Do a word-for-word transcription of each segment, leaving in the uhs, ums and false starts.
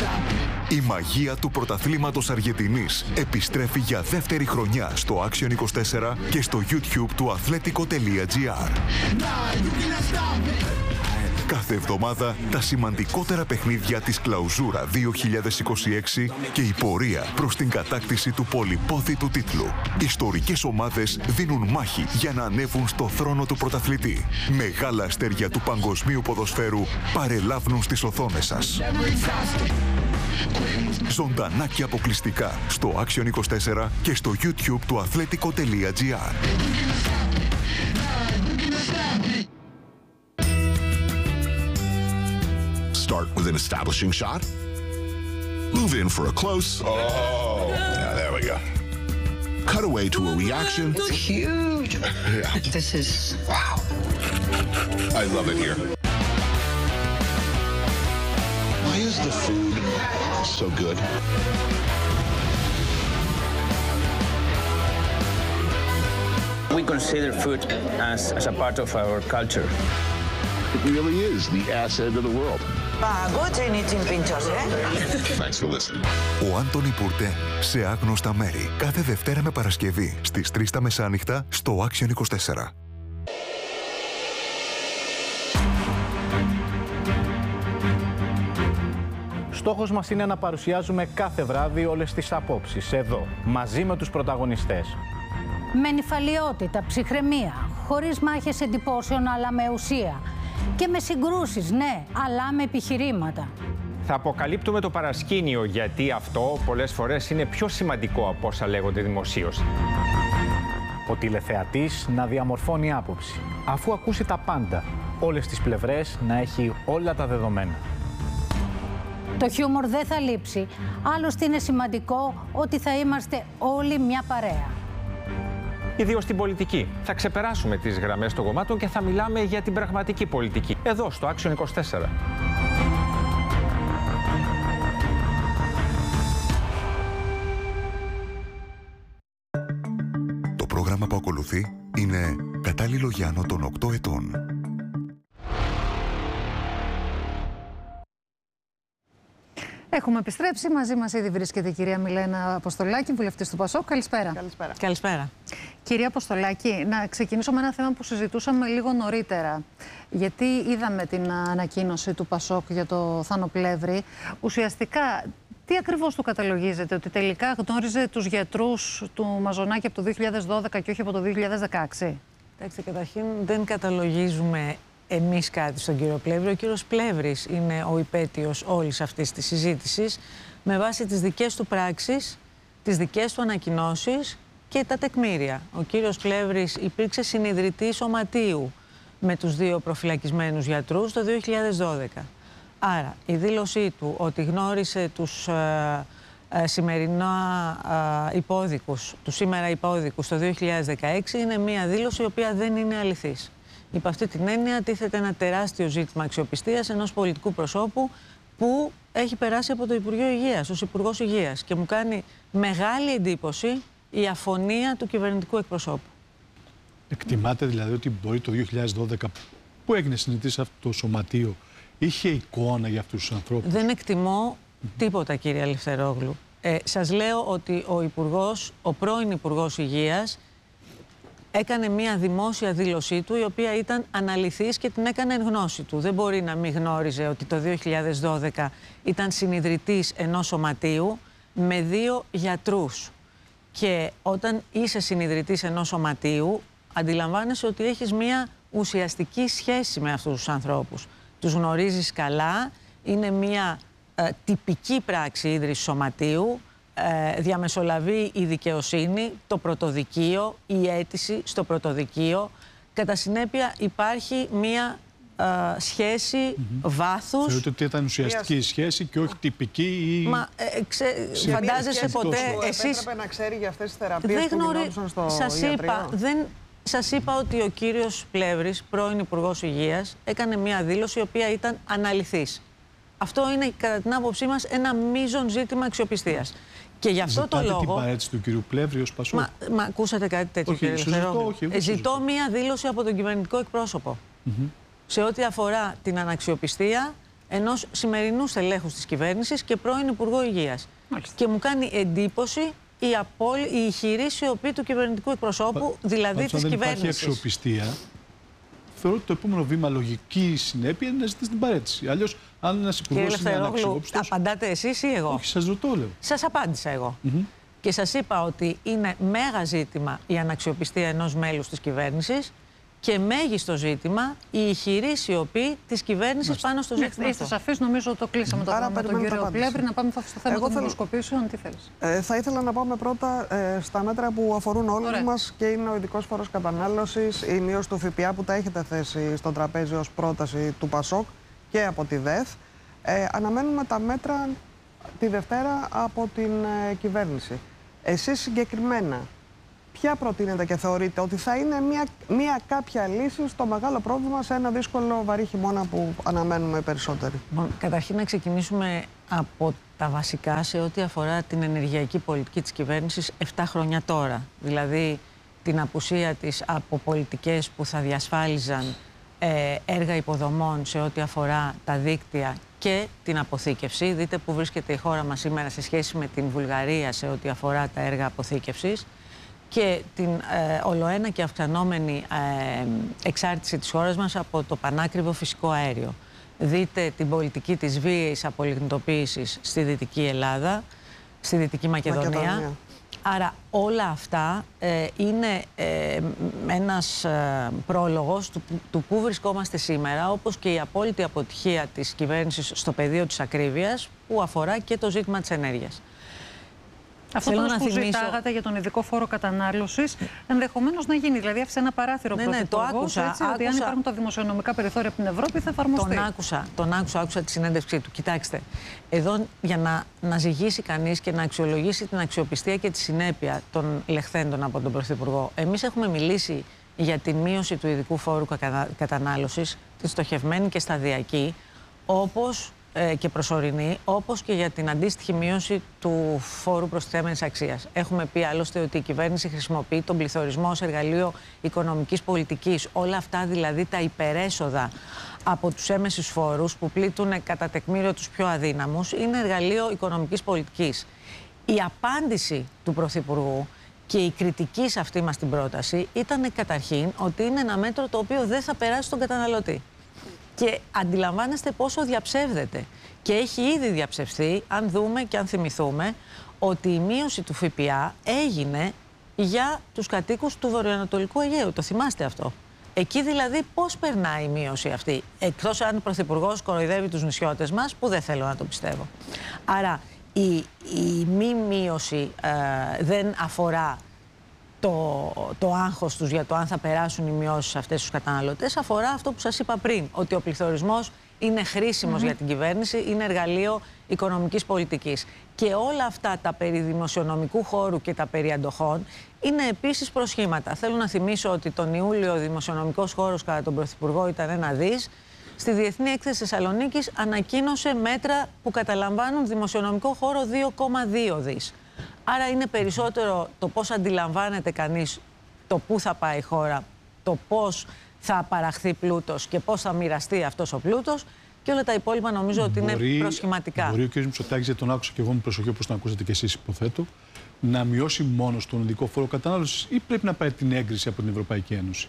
Η μαγεία του πρωταθλήματος Αργεντινής επιστρέφει για δεύτερη χρονιά στο Action είκοσι τέσσερα και στο YouTube του αθλέτικο τελεία τζι άρ. Κάθε εβδομάδα τα σημαντικότερα παιχνίδια της Κλαουζούρα δύο χιλιάδες είκοσι έξι και η πορεία προς την κατάκτηση του πολυπόθητου τίτλου. Ιστορικές ομάδες δίνουν μάχη για να ανέβουν στο θρόνο του πρωταθλητή. Μεγάλα αστέρια του παγκοσμίου ποδοσφαίρου παρελάβουν στις οθόνες σας. Ζωντανά και αποκλειστικά στο Action είκοσι τέσσερα και στο YouTube του αθλέτικο τελεία τζι άρ. Start with an establishing shot. Move in for a close. Oh, yeah, there we go. Cut away to a reaction. It's huge. Yeah. This is, wow. I love it here. Why is the food so good? We consider food as, as a part of our culture. It really is the asset of the world. Παγκότσινη την πίντσος, ε. Thanks for listening. Ο Άντονι Πουρτέ σε άγνωστα μέρη κάθε Δευτέρα με Παρασκευή στις τρεις τα μεσάνυχτα στο Action είκοσι τέσσερα. Στόχος μας είναι να παρουσιάζουμε κάθε βράδυ όλες τις απόψεις, εδώ, μαζί με τους πρωταγωνιστές. Με νηφαλιότητα, ψυχραιμία, χωρίς μάχες εντυπώσεων αλλά με ουσία. Και με συγκρούσεις, ναι, αλλά με επιχειρήματα. Θα αποκαλύπτουμε το παρασκήνιο, γιατί αυτό πολλές φορές είναι πιο σημαντικό από όσα λέγονται δημοσίως. Ο τηλεθεατής να διαμορφώνει άποψη, αφού ακούσει τα πάντα, όλες τις πλευρές, να έχει όλα τα δεδομένα. Το χιούμορ δεν θα λείψει, άλλωστε είναι σημαντικό ότι θα είμαστε όλοι μια παρέα. Ιδίως στην πολιτική. Θα ξεπεράσουμε τις γραμμές των κομμάτων και θα μιλάμε για την πραγματική πολιτική. Εδώ, στο Action είκοσι τέσσερα. Το πρόγραμμα που ακολουθεί είναι κατάλληλο για άνω των οκτώ ετών. Έχουμε επιστρέψει. Μαζί μας ήδη βρίσκεται η κυρία Μιλένα Αποστολάκη, βουλευτής του ΠΑΣΟΚ. Καλησπέρα. Καλησπέρα. Καλησπέρα. Κυρία Αποστολάκη, να ξεκινήσω με ένα θέμα που συζητούσαμε λίγο νωρίτερα. Γιατί είδαμε την ανακοίνωση του ΠΑΣΟΚ για το Θάνο Πλεύρη. Ουσιαστικά, τι ακριβώς του καταλογίζεται, ότι τελικά γνώριζε τους γιατρούς του Μαζονάκη από το δύο χιλιάδες δώδεκα και όχι από το δύο χιλιάδες δεκαέξι? Κοιτάξτε, καταρχήν δεν καταλογίζουμε εμείς κάτι στον κύριο Πλεύρη. Ο κύριος Πλεύρης είναι ο υπέτειος όλης αυτής της συζήτησης με βάση τις δικές του πράξεις, τις δικές του ανακοινώσεις και τα τεκμήρια. Ο κύριος Πλεύρης υπήρξε συνιδρυτής σωματείου με τους δύο προφυλακισμένους γιατρούς το δύο χιλιάδες δώδεκα. Άρα η δήλωσή του ότι γνώρισε τους ε, ε, σημερινά ε, υπόδικους, τους σήμερα υπόδικους το δύο χιλιάδες δεκαέξι είναι μια δήλωση η οποία δεν είναι αληθής. Υπ' αυτή την έννοια τίθεται ένα τεράστιο ζήτημα αξιοπιστίας ενός πολιτικού προσώπου που έχει περάσει από το Υπουργείο Υγείας, ως Υπουργός Υγείας. Και μου κάνει μεγάλη εντύπωση η αφωνία του κυβερνητικού εκπροσώπου. Εκτιμάτε δηλαδή ότι μπορεί το δύο χιλιάδες δώδεκα, που έγινε συνειδητής αυτό το σωματείο, είχε εικόνα για αυτούς τους ανθρώπους? Δεν εκτιμώ τίποτα, κύριε Ελευθερόγλου. Ε, σας λέω ότι ο Υπουργός, ο πρώην Υπουργός Υγείας, έκανε μία δημόσια δήλωσή του, η οποία ήταν αναλυθής και την έκανε εν γνώση του. Δεν μπορεί να μην γνώριζε ότι το δύο χιλιάδες δώδεκα ήταν συνιδρυτής ενός σωματείου με δύο γιατρούς. Και όταν είσαι συνιδρυτής ενός σωματείου, αντιλαμβάνεσαι ότι έχεις μία ουσιαστική σχέση με αυτούς τους ανθρώπους. Τους γνωρίζεις καλά, είναι μία ε, τυπική πράξη ίδρυσης σωματείου. Ε, διαμεσολαβεί η δικαιοσύνη, το πρωτοδικείο, η αίτηση στο πρωτοδικείο. Κατά συνέπεια υπάρχει μία ε, σχέση mm-hmm. βάθους. Θεωρείτε ότι ήταν ουσιαστική η σχέση και όχι τυπική ή... Μα ε, ξε... φαντάζεσαι ποτέ εσείς... Έπρεπε να ξέρει για αυτές τις θεραπείες δεν που γνωρί... γινόντουσαν στο σας ιατρείο. είπα, δεν... Σας είπα ότι ο κύριος Πλεύρης, πρώην Υπουργός Υγείας, έκανε μία δήλωση η οποία ήταν αναλυθής. Αυτό είναι, κατά την άποψή μας, ένα μείζον ζήτημα αξιοπιστίας. Και γι' αυτό Ζητάτε το λόγο. την παρέτηση του κύριου Πλεύρη ως Πασόκ? Μα, μα ακούσατε κάτι τέτοιο, όχι, κύριε Ελευθερόγλου? ζητώ, Ζητώ μία δήλωση από τον κυβερνητικό εκπρόσωπο. Mm-hmm. Σε ό,τι αφορά την αναξιοπιστία, ενός σημερινού στελέχους της κυβέρνησης και πρώην Υπουργό Υγείας. Μάλιστα. Και μου κάνει εντύπωση η, απόλ... η ηχηρή σιωπή του κυβερνητικού εκπροσώπου, Πα... δηλαδή της κυβέρνησης. Αν δεν υπάρχει αξιοπιστία, θεωρώ ότι το επόμενο βήμα λογική συνέπεια είναι να ζητήσει την παρέτηση. Αλλιώς, αν ένας υπουργός είναι αναξιόπιστος... Απαντάτε εσείς ή εγώ? Όχι, σας ρωτώ, λέω. Σας απάντησα εγώ. Mm-hmm. Και σας είπα ότι είναι μέγα ζήτημα η αναξιοπιστία ενός μέλους της κυβέρνησης και μέγιστο ζήτημα η ηχηρή σιωπή της κυβέρνησης πάνω στο ζήτημα. Είστε σαφείς, νομίζω το κλείσαμε το θέμα με τον κύριο Πλεύρη. Να πάμε στο θέμα των δημοσκοπήσεων. Τι θέλεις? Ε, θα ήθελα να πάμε πρώτα ε, στα μέτρα που αφορούν όλους μας και είναι ο ειδικός φόρος κατανάλωσης, η μείωση του ΦΠΑ που τα έχετε θέσει στο τραπέζι ως πρόταση του ΠΑΣΟΚ και από τη ΔΕΘ. Ε, αναμένουμε τα μέτρα τη Δευτέρα από την ε, κυβέρνηση. Εσείς συγκεκριμένα, ποια προτείνετε και θεωρείτε ότι θα είναι μια, μια κάποια λύση στο μεγάλο πρόβλημα σε ένα δύσκολο βαρύ χειμώνα που αναμένουμε περισσότεροι? Bon, καταρχήν να ξεκινήσουμε από τα βασικά σε ό,τι αφορά την ενεργειακή πολιτική της κυβέρνησης επτά χρόνια τώρα. Δηλαδή την απουσία της από πολιτικές που θα διασφάλιζαν ε, έργα υποδομών σε ό,τι αφορά τα δίκτυα και την αποθήκευση. Δείτε που βρίσκεται η χώρα μας σήμερα σε σχέση με την Βουλγαρία σε ό,τι αφορά τα έργα αποθήκευσης και την ε, ολοένα και αυξανόμενη ε, εξάρτηση της χώρας μας από το πανάκριβο φυσικό αέριο. Δείτε την πολιτική της βίαιης απολιγνητοποίησης στη Δυτική Ελλάδα, στη Δυτική Μακεδονία. Μακεδονία. Άρα όλα αυτά ε, είναι ε, ένας ε, πρόλογος του, του πού βρισκόμαστε σήμερα, όπως και η απόλυτη αποτυχία της κυβέρνησης στο πεδίο της ακρίβειας που αφορά και το ζήτημα της ενέργειας. Αυτό που θυμίσω... ζητάγατε για τον ειδικό φόρο κατανάλωσης, ενδεχομένως να γίνει. Δηλαδή, άφησε ένα παράθυρο ναι, ναι, το άκουσα, έτσι, άκουσα, ότι αν υπάρχουν τα δημοσιονομικά περιθώρια από την Ευρώπη θα εφαρμοστεί. Τον άκουσα, τον άκουσα, άκουσα τη συνέντευξή του. Κοιτάξτε, εδώ για να, να ζυγίσει κανείς και να αξιολογήσει την αξιοπιστία και τη συνέπεια των λεχθέντων από τον Πρωθυπουργό, εμείς έχουμε μιλήσει για τη μείωση του ειδικού φόρου κατανάλωσης, τη στοχευμένη και σταδιακή, όπως και προσωρινή, όπως και για την αντίστοιχη μείωση του φόρου προστιθέμενης αξίας. Έχουμε πει άλλωστε ότι η κυβέρνηση χρησιμοποιεί τον πληθωρισμό ως εργαλείο οικονομικής πολιτικής. Όλα αυτά δηλαδή τα υπερέσοδα από τους έμεσους φόρους που πλήττουν κατά τεκμήριο τους πιο αδύναμους είναι εργαλείο οικονομικής πολιτικής. Η απάντηση του Πρωθυπουργού και η κριτική σε αυτή μας την πρόταση ήταν καταρχήν ότι είναι ένα μέτρο το οποίο δεν θα περάσει στον καταναλωτή. Και αντιλαμβάνεστε πόσο διαψεύδεται. Και έχει ήδη διαψευθεί, αν δούμε και αν θυμηθούμε, ότι η μείωση του ΦΠΑ έγινε για τους κατοίκους του βορειοανατολικού Αιγαίου. Το θυμάστε αυτό? Εκεί δηλαδή πώς περνάει η μείωση αυτή? Εκτός αν ο Πρωθυπουργός κοροϊδεύει τους νησιώτες μας, που δεν θέλω να το πιστεύω. Άρα η, η μη μείωση ε, δεν αφορά Το, το άγχος τους για το αν θα περάσουν οι μειώσεις αυτές στους καταναλωτές, αφορά αυτό που σας είπα πριν, ότι ο πληθωρισμός είναι χρήσιμος mm-hmm. για την κυβέρνηση, είναι εργαλείο οικονομικής πολιτικής. Και όλα αυτά τα περί δημοσιονομικού χώρου και τα περί αντοχών είναι επίσης προσχήματα. Θέλω να θυμίσω ότι τον Ιούλιο ο δημοσιονομικός χώρος κατά τον Πρωθυπουργό ήταν ένα δις. Στη Διεθνή Έκθεση Θεσσαλονίκης ανακοίνωσε μέτρα που καταλαμβάνουν δημοσιονομικό χώρο δύο κόμμα δύο δις. Άρα είναι περισσότερο το πώς αντιλαμβάνεται κανείς το πού θα πάει η χώρα, το πώς θα παραχθεί πλούτος και πώς θα μοιραστεί αυτός ο πλούτος και όλα τα υπόλοιπα νομίζω ότι μπορεί, είναι προσχηματικά. Μπορεί ο κ. Μητσοτάκης, γιατί τον άκουσα και εγώ με προσοχή όπως τον ακούσατε και εσείς υποθέτω, να μειώσει μόνο τον ειδικό φόρο κατανάλωσης ή πρέπει να πάρει την έγκριση από την Ευρωπαϊκή Ένωση?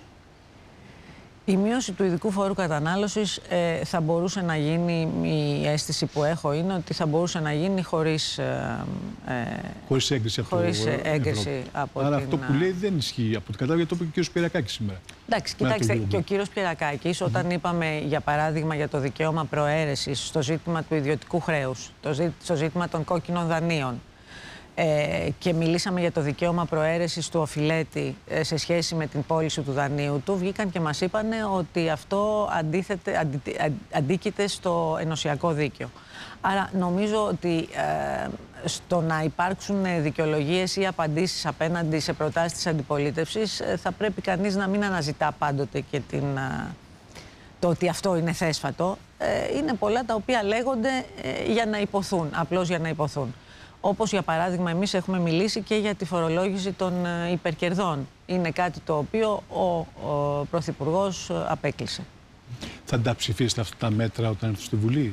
Η μείωση του ειδικού φόρου κατανάλωσης ε, θα μπορούσε να γίνει, η αίσθηση που έχω είναι ότι θα μπορούσε να γίνει χωρίς, ε, χωρίς έγκριση από, χωρίς έγκριση από Άρα την... αυτό που λέει δεν ισχύει από την κατάλαβη, το είπε και ο κ. Πιερακάκης σήμερα. Εντάξει, κοιτάξτε, και ο κύριος Πιερακάκης όταν mm-hmm. είπαμε για παράδειγμα για το δικαίωμα προαίρεσης στο ζήτημα του ιδιωτικού χρέους, το ζή, στο ζήτημα των κόκκινων δανείων, Ε, και μιλήσαμε για το δικαίωμα προαίρεσης του οφειλέτη ε, σε σχέση με την πώληση του δανείου του, βγήκαν και μας είπαν ότι αυτό αντίθεται, αντι, αντίκειται στο ενωσιακό δίκαιο. Άρα νομίζω ότι ε, στο να υπάρξουν δικαιολογίες ή απαντήσεις απέναντι σε προτάσεις της αντιπολίτευσης ε, θα πρέπει κανείς να μην αναζητά πάντοτε και την, ε, το ότι αυτό είναι θέσφατο. Ε, είναι πολλά τα οποία λέγονται ε, για να υποθούν, απλώς για να υποθούν. Όπως για παράδειγμα εμείς έχουμε μιλήσει και για τη φορολόγηση των υπερκερδών. Είναι κάτι το οποίο ο, ο Πρωθυπουργός απέκλεισε. Θα τα ψηφίσετε αυτά τα μέτρα όταν έρθουν στη Βουλή?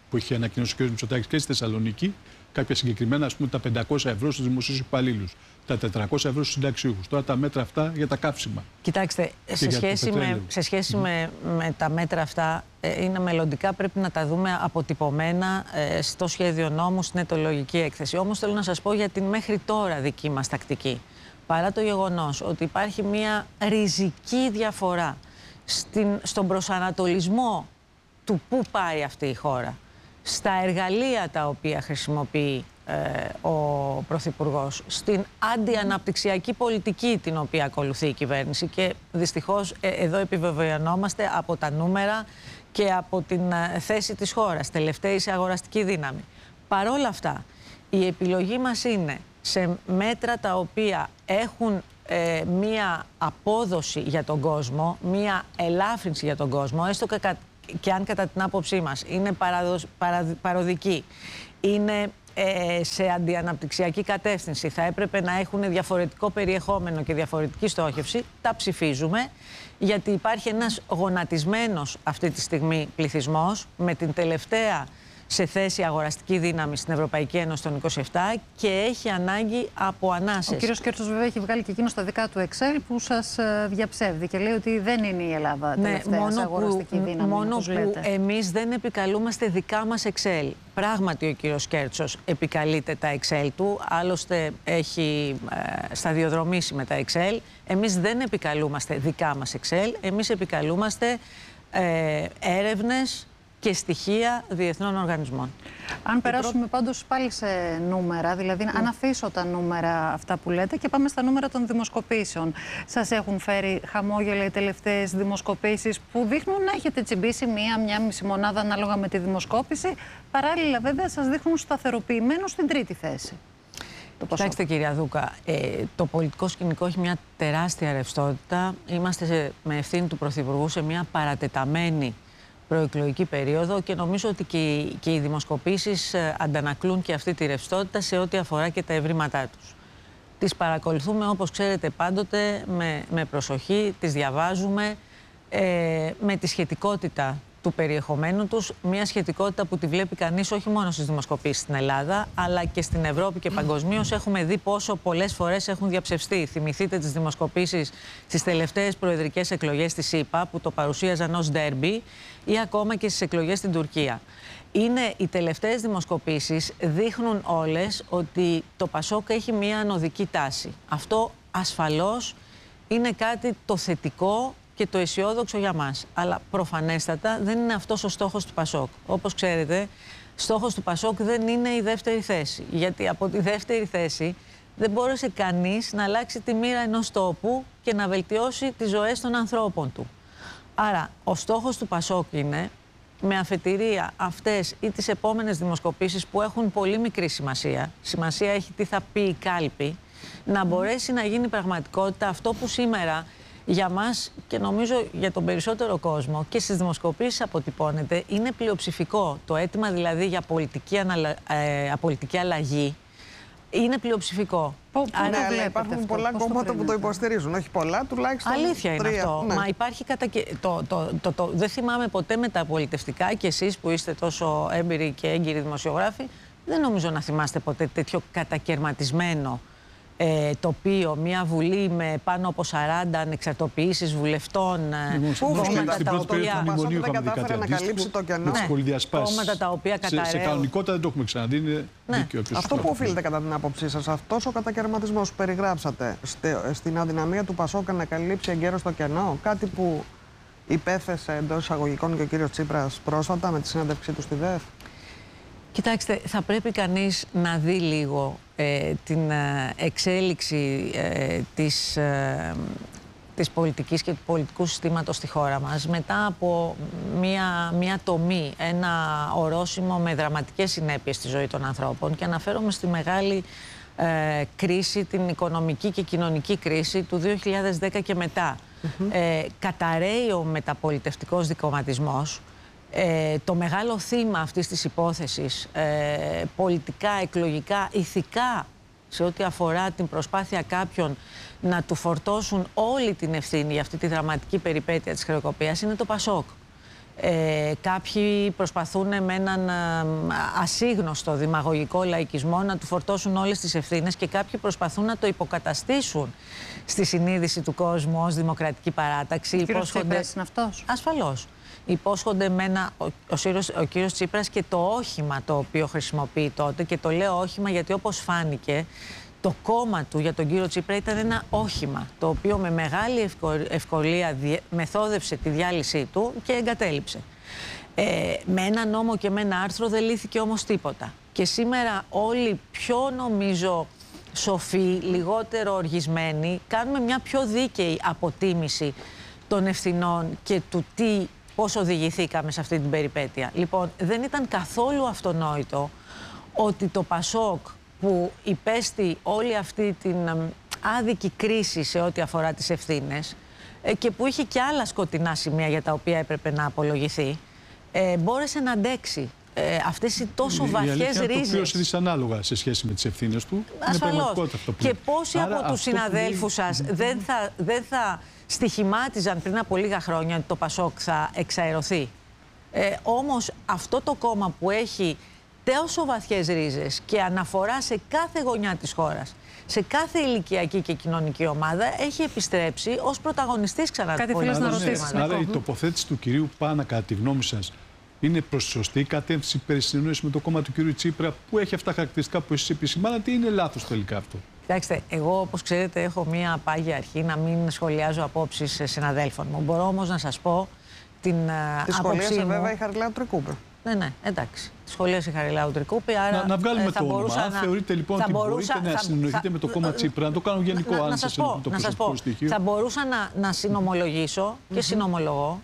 που είχε ανακοινώσει ο κ. Μητσοτάκης και στη Θεσσαλονίκη, κάποια συγκεκριμένα, ας πούμε, τα πεντακόσια ευρώ στους δημοσίους υπαλλήλους, τα τετρακόσια ευρώ στους συνταξιούχους. Τώρα τα μέτρα αυτά για τα καύσιμα. Κοιτάξτε, σε σχέση, με, σε σχέση mm. με, με τα μέτρα αυτά, ε, είναι μελλοντικά, πρέπει να τα δούμε αποτυπωμένα ε, στο σχέδιο νόμου, στην αιτιολογική έκθεση. Όμως θέλω να σας πω για την μέχρι τώρα δική μας τακτική. Παρά το γεγονός ότι υπάρχει μια ριζική διαφορά στην, στον προσανατολισμό του πού πάει αυτή η χώρα, στα εργαλεία τα οποία χρησιμοποιεί ε, ο Πρωθυπουργός, στην αντιαναπτυξιακή πολιτική την οποία ακολουθεί η κυβέρνηση, και δυστυχώς ε, εδώ επιβεβαιωνόμαστε από τα νούμερα και από την ε, θέση της χώρας, τελευταία σε αγοραστική δύναμη. Παρόλα αυτά, η επιλογή μας είναι σε μέτρα τα οποία έχουν ε, μία απόδοση για τον κόσμο, μία ελάφρυνση για τον κόσμο, έστω και, και αν κατά την άποψή μας είναι παραδοσ, παρα, παροδική, είναι ε, σε αντιαναπτυξιακή κατεύθυνση, θα έπρεπε να έχουν διαφορετικό περιεχόμενο και διαφορετική στόχευση, τα ψηφίζουμε, γιατί υπάρχει ένας γονατισμένος αυτή τη στιγμή πληθυσμός, με την τελευταία σε θέση αγοραστική δύναμη στην Ευρωπαϊκή Ένωση των είκοσι επτά, και έχει ανάγκη από ανάσες. Ο κύριος Κέρτσος βέβαια έχει βγάλει και εκείνο στα δικά του Excel που σας διαψεύδει και λέει ότι δεν είναι η Ελλάδα τελευταία, ναι, σε αγοραστική που, δύναμη. Μόνο που λέτε. Εμείς δεν επικαλούμαστε δικά μας Excel. Πράγματι ο κύριος Κέρτσος επικαλείται τα Excel του, άλλωστε έχει ε, σταδιοδρομήσει με τα Excel. Εμείς δεν επικαλούμαστε δικά μας Excel, εμείς επικαλούμαστε ε, έρευνες και στοιχεία διεθνών οργανισμών. Αν περάσουμε πρώτη... πάντως πάλι σε νούμερα, δηλαδή mm. αν αφήσω τα νούμερα αυτά που λέτε και πάμε στα νούμερα των δημοσκοπήσεων. Σας έχουν φέρει χαμόγελα οι τελευταίες δημοσκοπήσεις που δείχνουν να έχετε τσιμπήσει μία, μία μισή μονάδα ανάλογα με τη δημοσκόπηση. Παράλληλα βέβαια σας δείχνουν σταθεροποιημένο στην τρίτη θέση. Κοιτάξτε κυρία Δούκα, ε, το πολιτικό σκηνικό έχει μια τεράστια ρευστότητα. Είμαστε σε, με ευθύνη του Πρωθυπουργού σε μια παρατεταμένη προεκλογική περίοδο και νομίζω ότι και οι, και οι δημοσκοπήσεις αντανακλούν και αυτή τη ρευστότητα σε ό,τι αφορά και τα ευρήματά τους. Τις παρακολουθούμε, όπως ξέρετε, πάντοτε με, με προσοχή, τις διαβάζουμε ε, με τη σχετικότητα του περιεχομένου τους, μια σχετικότητα που τη βλέπει κανείς όχι μόνο στις δημοσκοπήσεις στην Ελλάδα, αλλά και στην Ευρώπη και παγκοσμίως. Έχουμε δει πόσο πολλές φορές έχουν διαψευστεί. Θυμηθείτε τις δημοσκοπήσεις στις τελευταίες προεδρικές εκλογές της ΗΠΑ, που το παρουσίαζαν ως ντέρμπι, ή ακόμα και στις εκλογές στην Τουρκία. Είναι, οι τελευταίες δημοσκοπήσεις δείχνουν όλες ότι το Πασόκ έχει μια ανωδική τάση. Αυτό ασφαλώς είναι κάτι το θετικό και το αισιόδοξο για μας. Αλλά προφανέστατα δεν είναι αυτός ο στόχος του Πασόκ. Όπως ξέρετε, στόχος του Πασόκ δεν είναι η δεύτερη θέση. Γιατί από τη δεύτερη θέση δεν μπόρεσε κανείς να αλλάξει τη μοίρα ενός τόπου και να βελτιώσει τις ζωές των ανθρώπων του. Άρα, ο στόχος του Πασόκ είναι, με αφετηρία αυτές ή τις επόμενες δημοσκοπήσεις που έχουν πολύ μικρή σημασία, σημασία έχει τι θα πει η κάλπη, να μπορέσει να γίνει πραγματικότητα αυτό που σήμερα για μας και νομίζω για τον περισσότερο κόσμο και στις δημοσκοπήσεις αποτυπώνεται, είναι πλειοψηφικό. Το αίτημα δηλαδή για πολιτική, αναλα... ε, πολιτική αλλαγή είναι πλειοψηφικό. Άρα ναι, αλλά υπάρχουν αυτό, πολλά κόμματα που το υποστηρίζουν. Όχι πολλά, τουλάχιστον αλήθεια τρία. Είναι αυτό. Ναι. Μα υπάρχει κατα... το, το, το, το, δεν θυμάμαι ποτέ με τα πολιτευτικά, και εσείς που είστε τόσο έμπειροι και έγκυροι δημοσιογράφοι, δεν νομίζω να θυμάστε ποτέ τέτοιο κατακαιρματισμένο Ε, τοπίο, μια βουλή με πάνω από σαράντα ανεξαρτοποιήσεις βουλευτών, κόμματα τα οποία δεν κατάφερε να καλύψει το κενό. Κόμματα τα οποία καταραίουν. Σε κανονικότητα δεν το έχουμε ξαναδεί. Είναι ναι. δίκαιο. Αυτό που οφείλεται κατά την άποψή σας, αυτός ο κατακαιρματισμός που περιγράψατε στην αδυναμία του Πασόκα να καλύψει εγκαίρως το κενό, κάτι που υπέθεσε εντός εισαγωγικών και ο κύριος Τσίπρας πρόσφατα με τη συνέντευξή του στη ΔΕΦ. Κοιτάξτε, θα πρέπει κανείς να δει λίγο ε, την ε, εξέλιξη ε, της, ε, της πολιτικής και του πολιτικού συστήματος στη χώρα μας μετά από μια, μια τομή, ένα ορόσημο με δραματικές συνέπειες στη ζωή των ανθρώπων, και αναφέρομαι στη μεγάλη ε, κρίση, την οικονομική και κοινωνική κρίση του δύο χιλιάδες δέκα και μετά. Mm-hmm. ε, καταραίει ο μεταπολιτευτικός δικομματισμός. Ε, το μεγάλο θύμα αυτής της υπόθεσης, ε, πολιτικά, εκλογικά, ηθικά, σε ό,τι αφορά την προσπάθεια κάποιων να του φορτώσουν όλη την ευθύνη για αυτή τη δραματική περιπέτεια της χρεοκοπίας, είναι το Πασόκ. Ε, κάποιοι προσπαθούν με έναν ασύγνωστο δημαγωγικό λαϊκισμό να του φορτώσουν όλες τις ευθύνες και κάποιοι προσπαθούν να το υποκαταστήσουν στη συνείδηση του κόσμου ως δημοκρατική παράταξη. Ο κύριος Τσίπρας είναι αυτός? Ασφαλώς. Υπόσχονται με ένα, ο, ο, Σύρος, ο κύριος Τσίπρας και το όχημα το οποίο χρησιμοποιεί τότε, και το λέω όχημα γιατί όπως φάνηκε το κόμμα του για τον κύριο Τσίπρα ήταν ένα όχημα το οποίο με μεγάλη ευκολία μεθόδευσε τη διάλυσή του και εγκατέλειψε. Ε, με ένα νόμο και με ένα άρθρο δεν λύθηκε όμως τίποτα. Και σήμερα όλοι πιο νομίζω σοφοί, λιγότερο οργισμένοι, κάνουμε μια πιο δίκαιη αποτίμηση των ευθυνών και του τι, πώς οδηγηθήκαμε σε αυτή την περιπέτεια. Λοιπόν, δεν ήταν καθόλου αυτονόητο ότι το Πασόκ, που υπέστη όλη αυτή την άδικη κρίση σε ό,τι αφορά τις ευθύνες και που είχε και άλλα σκοτεινά σημεία για τα οποία έπρεπε να απολογηθεί, ε, μπόρεσε να αντέξει ε, αυτές οι τόσο η, βαθιές ρίζες. Η το πλήρωσε δυσανάλογα σε σχέση με τις ευθύνες του. Ασφαλώς. Και πόσοι Άρα, από τους συναδέλφους που... σας δεν θα, δεν θα στοιχημάτιζαν πριν από λίγα χρόνια ότι το Πασόκ θα εξαερωθεί. Ε, όμως αυτό το κόμμα που έχει τόσο βαθιές ρίζες και αναφορά σε κάθε γωνιά της χώρας, σε κάθε ηλικιακή και κοινωνική ομάδα, έχει επιστρέψει ως πρωταγωνιστής ξανά. Κάτι θέλεις να ρωτήσεις? Άρα η τοποθέτηση του κυρίου Πάνα, κατά τη γνώμη σας, είναι προς τη σωστή κατεύθυνση περί συνεννόησης με το κόμμα του κυρίου Τσίπρα, που έχει αυτά τα χαρακτηριστικά που εσείς επισημάνατε, ή είναι λάθος τελικά αυτό? Κοιτάξτε, εγώ όπως ξέρετε έχω μία πάγια αρχή να μην σχολιάζω απόψεις συναδέλφων μου. Μπορώ όμως να σας πω την Τη σχολίασε βέβαια η Χαριλάου Τρικούπη. Ναι, ναι, εντάξει. Τη σχολίασε η Χαριλάου Τρικούπη. Άρα να, να βγάλουμε ε, το όνομα. Αν να... θεωρείτε λοιπόν ότι μπορούσα, μπορείτε θα, να συνεννοηθείτε θα, με το κόμμα Τσίπρα, να το κάνω γενικό, να, αν να σας πω, το να σας πω, στοιχείο. Θα μπορούσα να, να συνομολογήσω και mm-hmm. συνομολογώ,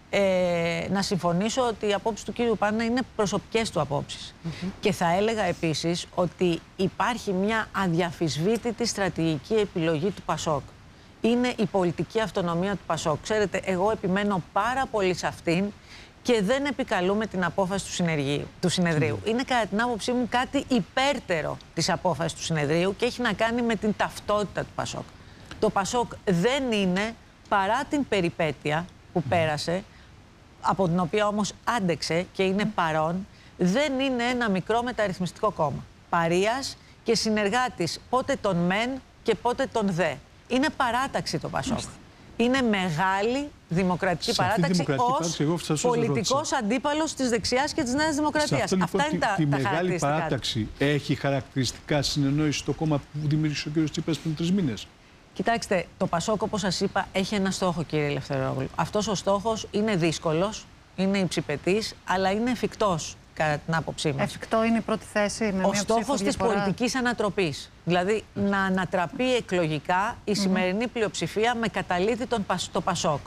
ε, να συμφωνήσω ότι οι απόψεις του κύριου Πάνα είναι προσωπικές του απόψεις. Mm-hmm. Και θα έλεγα επίσης ότι υπάρχει μια αδιαφυσβήτητη στρατηγική επιλογή του Πασόκ. Είναι η πολιτική αυτονομία του Πασόκ. Ξέρετε, εγώ επιμένω πάρα πολύ σε αυτήν και δεν επικαλούμε την απόφαση του, συνεργείου, του συνεδρίου. Mm. Είναι κατά την άποψή μου κάτι υπέρτερο της απόφασης του συνεδρίου και έχει να κάνει με την ταυτότητα του Πασόκ. Το Πασόκ δεν είναι, παρά την περιπέτεια που mm. πέρασε, από την οποία όμως άντεξε και είναι mm. παρόν, δεν είναι ένα μικρό μεταρρυθμιστικό κόμμα. Παρείας και συνεργάτης πότε τον μεν και πότε τον δε. Είναι παράταξη το Πασόκ. Είναι μεγάλη δημοκρατική σε παράταξη ως πολιτικός αντίπαλος της δεξιάς και της Νέας Δημοκρατίας. Αυτό, λοιπόν, Αυτά είναι τα, τη τα μεγάλη παράταξη έχει χαρακτηριστικά συνεννόηση στο κόμμα που δημιούργησε ο κ. Τσίπρας πριν τρεις μήνες? Κοιτάξτε, το Πασόκ, όπως σας είπα, έχει ένα στόχο, κύριε Ελευθερόγλου. Αυτός ο στόχος είναι δύσκολος, είναι υψηπετής, αλλά είναι εφικτός, κατά την άποψή μας. Εφικτό είναι η πρώτη θέση με ο μια στόχος της πολιτικής ανατροπής. Δηλαδή, να ανατραπεί εκλογικά η σημερινή mm-hmm. πλειοψηφία με καταλήτη τον, το Πασόκ.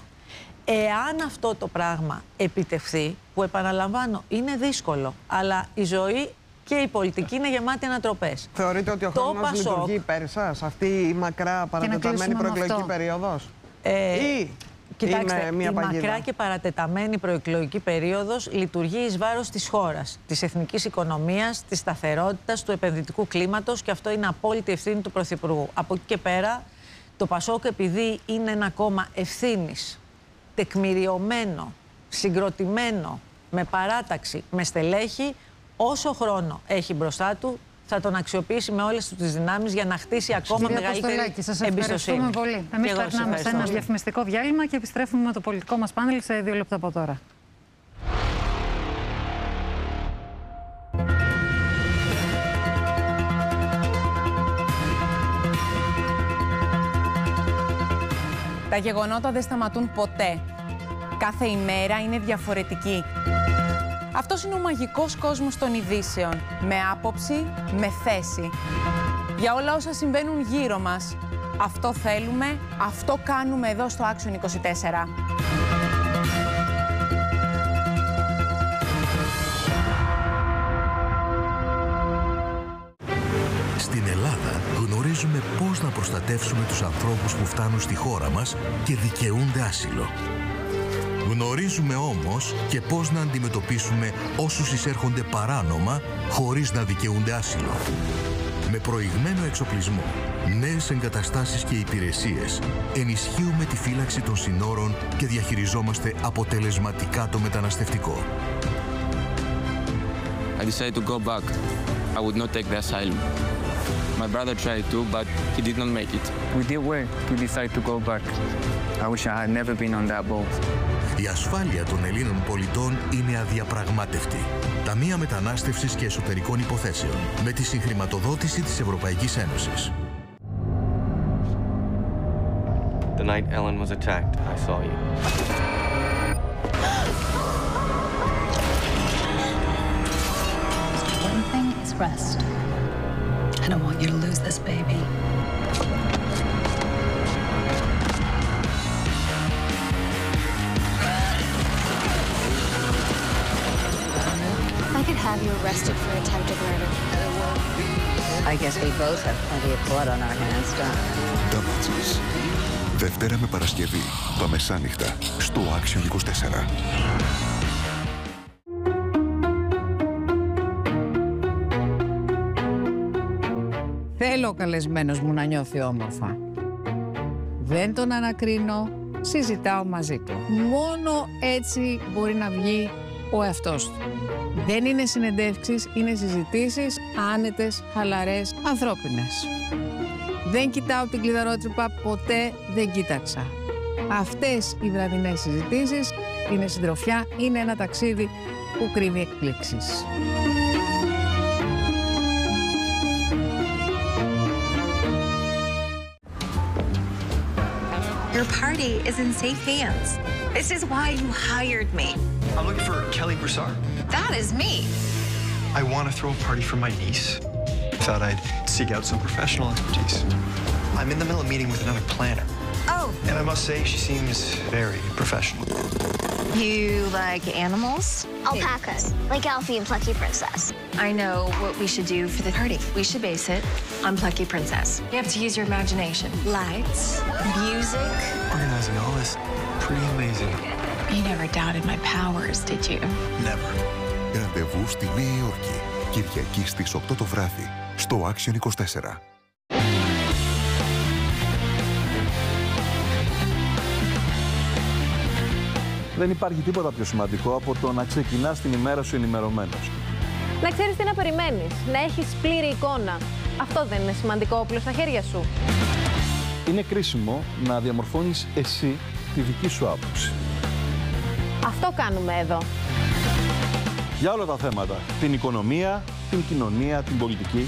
Εάν αυτό το πράγμα επιτευχθεί, που επαναλαμβάνω είναι δύσκολο, αλλά η ζωή και η πολιτική είναι γεμάτη ανατροπές. Θεωρείτε ότι ο χρόνος Πασόκ λειτουργεί υπέρ σας, αυτή η μακρά παρατεταμένη προεκλογική περίοδος? Ε, Ή κοιτάξτε, μια η παγίδα. μακρά και παρατεταμένη προεκλογική περίοδος λειτουργεί εις βάρος της χώρας, της εθνικής οικονομίας, της σταθερότητας, του επενδυτικού κλίματος, και αυτό είναι απόλυτη ευθύνη του Πρωθυπουργού. Από εκεί και πέρα, το Πασόκ, επειδή είναι ένα κόμμα ευθύνης, τεκμηριωμένο, συγκροτημένο, με παράταξη, με στελέχη, όσο χρόνο έχει μπροστά του, θα τον αξιοποιήσει με όλες τις δυνάμεις για να χτίσει ακόμα Κύριε μεγαλύτερη Αποστολάκη, σας εμπιστοσύνη. Ευχαριστούμε πολύ. Εμείς περνάμε σε ένα διαφημιστικό διάλειμμα και επιστρέφουμε με το πολιτικό μας πάνελ σε δύο λεπτά από τώρα. Τα γεγονότα δεν σταματούν ποτέ. Κάθε ημέρα είναι διαφορετική. Αυτός είναι ο μαγικός κόσμος των ειδήσεων, με άποψη, με θέση. Για όλα όσα συμβαίνουν γύρω μας, αυτό θέλουμε, αυτό κάνουμε εδώ στο Action είκοσι τέσσερα. Στην Ελλάδα γνωρίζουμε πώς να προστατεύσουμε τους ανθρώπους που φτάνουν στη χώρα μας και δικαιούνται άσυλο. Γνωρίζουμε όμως και πώς να αντιμετωπίσουμε όσους εισέρχονται παράνομα χωρίς να δικαιούνται άσυλο. Με προηγμένο εξοπλισμό, νέες εγκαταστάσεις και υπηρεσίες, ενισχύουμε τη φύλαξη των συνόρων και διαχειριζόμαστε αποτελεσματικά το μεταναστευτικό. I decided to go back. I would not take the asylum. My brother tried to, but he did not make it. We did well to decide to go back. I wish I had never been on that boat. Η ασφάλεια των Ελλήνων πολιτών είναι αδιαπραγμάτευτη. Ταμεία Μετανάστευσης και Εσωτερικών Υποθέσεων με τη συγχρηματοδότηση της Ευρωπαϊκής Ένωσης. The night Ellen was attacked, I saw you. One thing is rest. I don't want you to lose this baby. I could have you arrested for attempted murder. I guess we both have plenty of blood on our hands, don't we? Damages. Δευτέρα με Παρασκευή, τα μεσάνυχτα, στο Action είκοσι τέσσερα. Θέλω ο καλεσμένος μου να νιώθει όμορφα. Δεν τον ανακρίνω, συζητάω μαζί του. Μόνο έτσι μπορεί να βγει ο εαυτός του. Δεν είναι συνεντεύξεις, είναι συζητήσεις άνετες, χαλαρές, ανθρώπινες. Δεν κοιτάω την κλειδαρότρυπα, ποτέ δεν κοίταξα. Αυτές οι βραδινές συζητήσεις είναι συντροφιά, είναι ένα ταξίδι που κρύβει εκπλήξεις. Your party is in safe hands. This is why you hired me. I'm looking for Kelly Broussard. That is me. I want to throw a party for my niece. Thought I'd seek out some professional expertise. I'm in the middle of meeting with another planner. Oh. And I must say, she seems very professional. You like animals? Alpacas, like Alfie and Plucky Princess. I know what we should do for the party. We should base it on Plucky Princess. You have to use your imagination. Lights, music. Organizing all this, pretty amazing. You never doubted my powers, did you? Never. Ραντεβού στη Νέα Υόρκη, Κυριακή στις οκτώ το βράδυ, στο Action είκοσι τέσσερα. Δεν υπάρχει τίποτα πιο σημαντικό από το να ξεκινάς την ημέρα σου ενημερωμένος. Να ξέρεις τι να περιμένεις, να έχεις πλήρη εικόνα. Αυτό δεν είναι σημαντικό όπλο στα χέρια σου? Είναι κρίσιμο να διαμορφώνεις εσύ τη δική σου άποψη. Αυτό κάνουμε εδώ. Για όλα τα θέματα. Την οικονομία, την κοινωνία, την πολιτική.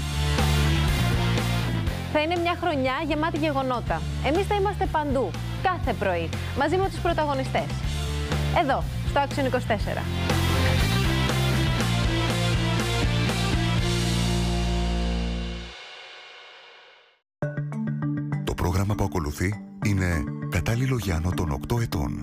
Θα είναι μια χρονιά γεμάτη γεγονότα. Εμείς θα είμαστε παντού, κάθε πρωί, μαζί με τους πρωταγωνιστές. Εδώ, στο Action είκοσι τέσσερα. Το πρόγραμμα που ακολουθεί είναι κατάλληλο για άνω των οκτώ ετών.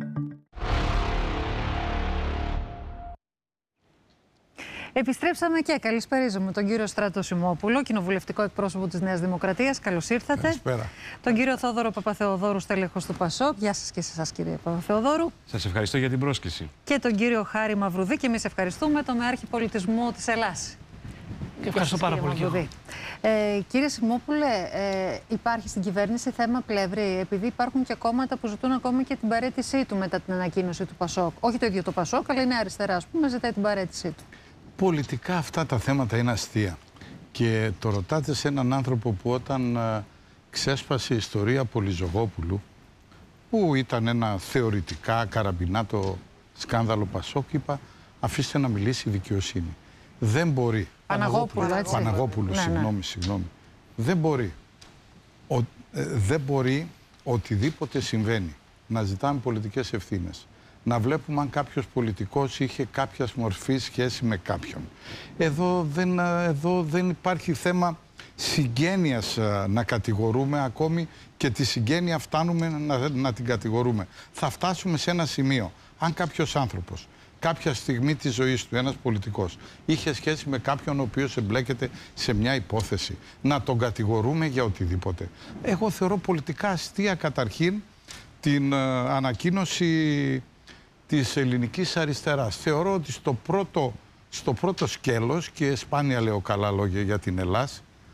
Επιστρέψαμε και καλησπέριζουμε τον κύριο Στράτο Σιμόπουλο, κοινοβουλευτικό εκπρόσωπο της Νέας Δημοκρατίας. Καλώς ήρθατε. Καλησπέρα. Τον κύριο Θόδωρο Παπαθεοδόρου, στέλεχος του ΠΑΣΟΚ. Γεια σας και σε εσάς, κύριε Παπαθεοδόρου. Σας ευχαριστώ για την πρόσκληση. Και τον κύριο Χάρη Μαυρουδή, και εμείς ευχαριστούμε, τον Μεάρχη Πολιτισμού της Ελλάς. Και ευχαριστώ πάρα πολύ. Ε, κύριε Σιμόπουλε, ε, υπάρχει στην κυβέρνηση θέμα Πλεύρη, επειδή υπάρχουν και κόμματα που ζητούν ακόμη και την παραίτησή του μετά την ανακοίνωση του ΠΑΣΟΚ. Όχι το ίδιο το ΠΑΣΟΚ, αλλά είναι αριστερά, ας πούμε, ζητάει την παραίτησή του. Πολιτικά αυτά τα θέματα είναι αστεία. Και το ρωτάτε σε έναν άνθρωπο που όταν ε, ξέσπασε η ιστορία Πολυζωγόπουλου, που ήταν ένα θεωρητικά καραμπινάτο σκάνδαλο ΠΑΣΟΚ, είπα αφήστε να μιλήσει η δικαιοσύνη. Δεν μπορεί. Παναγόπουλου, έτσι. Παναγόπουλου, ναι, συγγνώμη, ναι. συγγνώμη. Δεν μπορεί. Ο, ε, δεν μπορεί οτιδήποτε συμβαίνει να ζητάμε πολιτικές ευθύνες. Να βλέπουμε αν κάποιος πολιτικός είχε κάποια μορφή σχέση με κάποιον. Εδώ δεν, εδώ δεν υπάρχει θέμα συγγένειας να κατηγορούμε, ακόμη και τη συγγένεια φτάνουμε να, να την κατηγορούμε. Θα φτάσουμε σε ένα σημείο, αν κάποιος άνθρωπος κάποια στιγμή της ζωής του, ένας πολιτικός, είχε σχέση με κάποιον ο οποίος εμπλέκεται σε μια υπόθεση, να τον κατηγορούμε για οτιδήποτε. Εγώ θεωρώ πολιτικά αστεία καταρχήν την uh, ανακοίνωση της ελληνικής αριστεράς. Θεωρώ ότι στο πρώτο, στο πρώτο σκέλος, και σπάνια λέω καλά λόγια για την Ελλάς,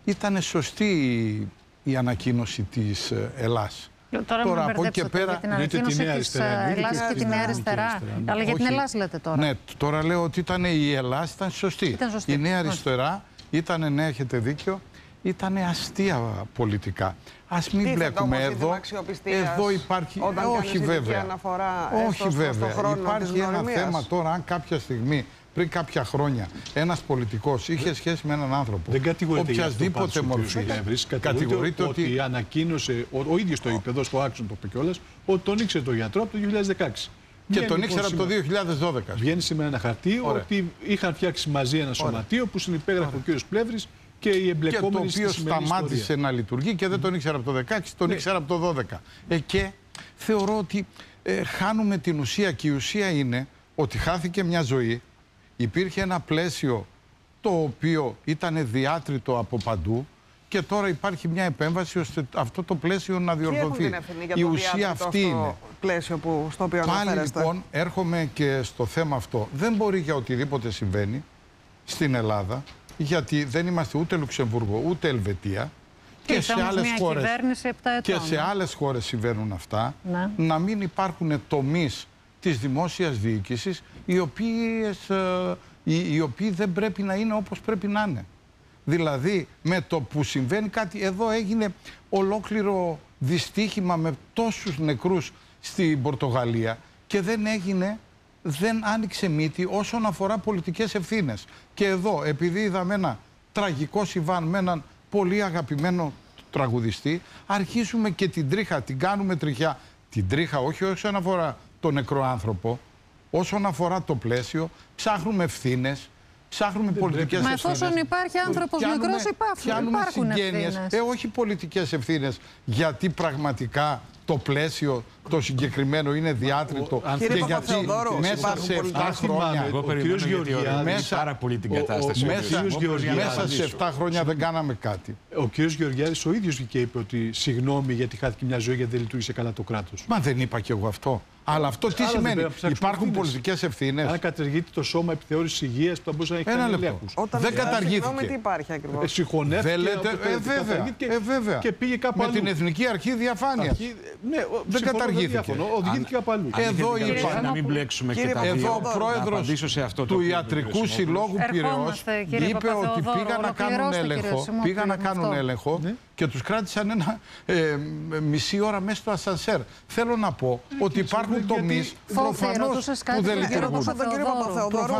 ήταν σωστή η, η ανακοίνωση της Ελλάς. Τώρα, τώρα από εκεί και πέρα. Για την ανακοίνωση της Ελλάς και τη Νέα Αριστερά. Αλλά για την Ελλάς λέτε τώρα. Ναι, τώρα λέω ότι ήταν η Ελλάς ήταν σωστή. Ήταν σωστή. Η Νέα Αριστερά ήταν, ναι, έχετε δίκιο, ήταν αστεία πολιτικά. Ας μην τι μπλέκουμε εδώ. Εδώ υπάρχει. Όταν όχι βέβαια. Αναφορά, όχι βέβαια. Υπάρχει ένα θέμα τώρα, αν κάποια στιγμή. Πριν κάποια χρόνια, ένας πολιτικός είχε σχέση με έναν άνθρωπο. Δεν κατηγορείται οποιασδήποτε μορφή. Κατηγορείται ότι, ότι ανακοίνωσε, ο, ο ίδιος το είπε εδώ στο Άξον, το είπε κιόλας, ότι τον ήξερε το γιατρό από το δύο χιλιάδες δεκαέξι. Και τον λοιπόν ήξερα από το δύο χιλιάδες δώδεκα. Βγαίνει σήμερα ένα χαρτί. Ωραία. Ότι είχαν φτιάξει μαζί ένα σωματείο που συνυπέγραφε ο κύριος Πλεύρης και οι εμπλεκόμενοι. Και το οποίο σταμάτησε ιστορία. να λειτουργεί και δεν τον ήξερα από το δεκαέξι, τον ναι. ήξερα από το δώδεκα. Ε, και θεωρώ ότι ε, χάνουμε την ουσία και η ουσία είναι ότι χάθηκε μια ζωή. Υπήρχε ένα πλαίσιο το οποίο ήταν διάτριτο από παντού και τώρα υπάρχει μια επέμβαση ώστε αυτό το πλαίσιο να διορθωθεί. Η ουσία αυτή είναι. Πλαίσιο που, στο οποίο Πάλι λοιπόν έρχομαι και στο θέμα αυτό. Δεν μπορεί για οτιδήποτε συμβαίνει στην Ελλάδα, γιατί δεν είμαστε ούτε Λουξεμβούργο ούτε Ελβετία. Και, και, σε άλλες χώρες, και σε άλλες χώρες συμβαίνουν αυτά. Ναι. Να μην υπάρχουν τομείς της δημόσιας διοίκησης, οι, οποίες, ε, οι, οι οποίοι δεν πρέπει να είναι όπως πρέπει να είναι. Δηλαδή, με το που συμβαίνει κάτι, εδώ έγινε ολόκληρο δυστύχημα με τόσους νεκρούς στην Πορτογαλία και δεν έγινε, δεν άνοιξε μύτη όσον αφορά πολιτικές ευθύνες. Και εδώ, επειδή είδαμε ένα τραγικό συμβάν με έναν πολύ αγαπημένο τραγουδιστή, αρχίζουμε και την τρίχα, την κάνουμε τριχιά. Την τρίχα όχι όσον αφορά τον νεκρό άνθρωπο, όσον αφορά το πλαίσιο, ψάχνουμε ευθύνες, ψάχνουμε πολιτικές ευθύνες. Μα εφόσον υπάρχει άνθρωπος νεκρός, υπάρχουν ευθύνες. Ε, όχι πολιτικές ευθύνες, γιατί πραγματικά το πλαίσιο το συγκεκριμένο είναι διάτριτο. Και γιατί μέσα σε επτά χρόνια. Εγώ περιμένω γιατί μέσα, πάρα πολύ την κατάσταση. Μέσα, μέσα σε επτά χρόνια δεν κάναμε κάτι. Ο κ. Γεωργιάδης ο ίδιος και είπε ότι συγγνώμη γιατί χάθηκε μια ζωή γιατί δεν λειτουργήσε καλά το κράτος. Μα δεν είπα κι εγώ αυτό. Αλλά αυτό τι Άρα σημαίνει, υπάρχουν πολιτικές ευθύνες. Αν καταργείται το σώμα επιθεώρησης υγείας που θα μπορούσε να έχει κάνει ελέγχους. Δεν καταργήθηκε. Τι υπάρχει ακριβώς. Συγχωνεύτηκε. Ε, βέβαια. Ε, βέβαια. Και πήγε κάπου με αλλού. την Εθνική Αρχή Διαφάνειας. Αρχή, ναι, δεν καταργήθηκε. Οδηγήθηκε κάπου αλλού. Εδώ είπα. Να μην μπλέξουμε και τα δύο. Εδώ ο πρόεδρος του Ιατρικού Συλλόγου Πειραιώς είπε ότι πήγαν να κάνουν έλεγχο. Πήγαν να κάνουν έλεγχο και τους κράτησαν ένα ε, μισή ώρα μέσα στο ασανσέρ. Θέλω να πω ότι υπάρχουν τομείς προφανώς που δεν λειτουργούν. Τον κύριο Παπαθεοδόρου,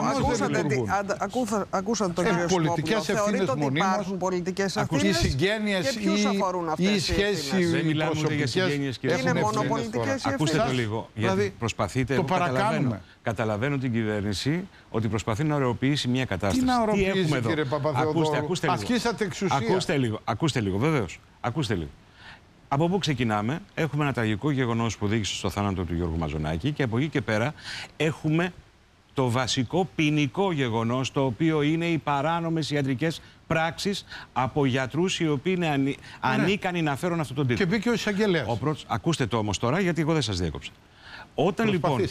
ακούσατε τον κύριο πολιτικές ευθύνες μονίμως, πολιτικές ευθύνες οι συγγένειες ή οι σχέσεις δεν μιλάμε ούτε για συγγένειες και είναι μόνο πολιτικές ευθύνες. Ακούστε το λίγο, γιατί προσπαθείτε, το παρακάνουμε. Καταλαβαίνω την κυβέρνηση ότι προσπαθεί να ωρεοποιήσει μια κατάσταση. Τι να ωρεοποιήσει, κύριε Παπαθεοδόρου, ασκήσατε εξουσία. Ακούστε λίγο, ακούστε λίγο, βεβαίως. Ακούστε λίγο. Από πού ξεκινάμε, έχουμε ένα τραγικό γεγονός που οδήγησε στο θάνατο του Γιώργου Μαζονάκη και από εκεί και πέρα έχουμε το βασικό ποινικό γεγονός, το οποίο είναι οι παράνομες ιατρικές πράξεις από γιατρούς οι οποίοι είναι ανή... ανίκανοι να φέρουν αυτόν τον τίτλο. Και μπήκε ο εισαγγελέας. Ο πρώτος... Ακούστε το όμως τώρα, γιατί εγώ δεν σας διέκοψα. Όταν λοιπόν.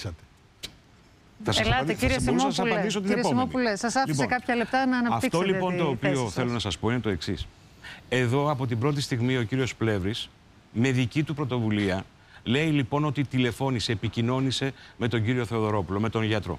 Θα σας Ελάτε, κύριε Σιμόπουλε, κύριε Σιμόπουλε, σας άφησε λοιπόν, κάποια λεπτά να αναπτύξετε. Αυτό λοιπόν το οποίο σας. θέλω να σας πω είναι το εξής. Εδώ από την πρώτη στιγμή ο κύριος Πλεύρης, με δική του πρωτοβουλία, λέει λοιπόν ότι τηλεφώνησε, επικοινώνησε με τον κύριο Θεοδωρόπουλο, με τον γιατρό.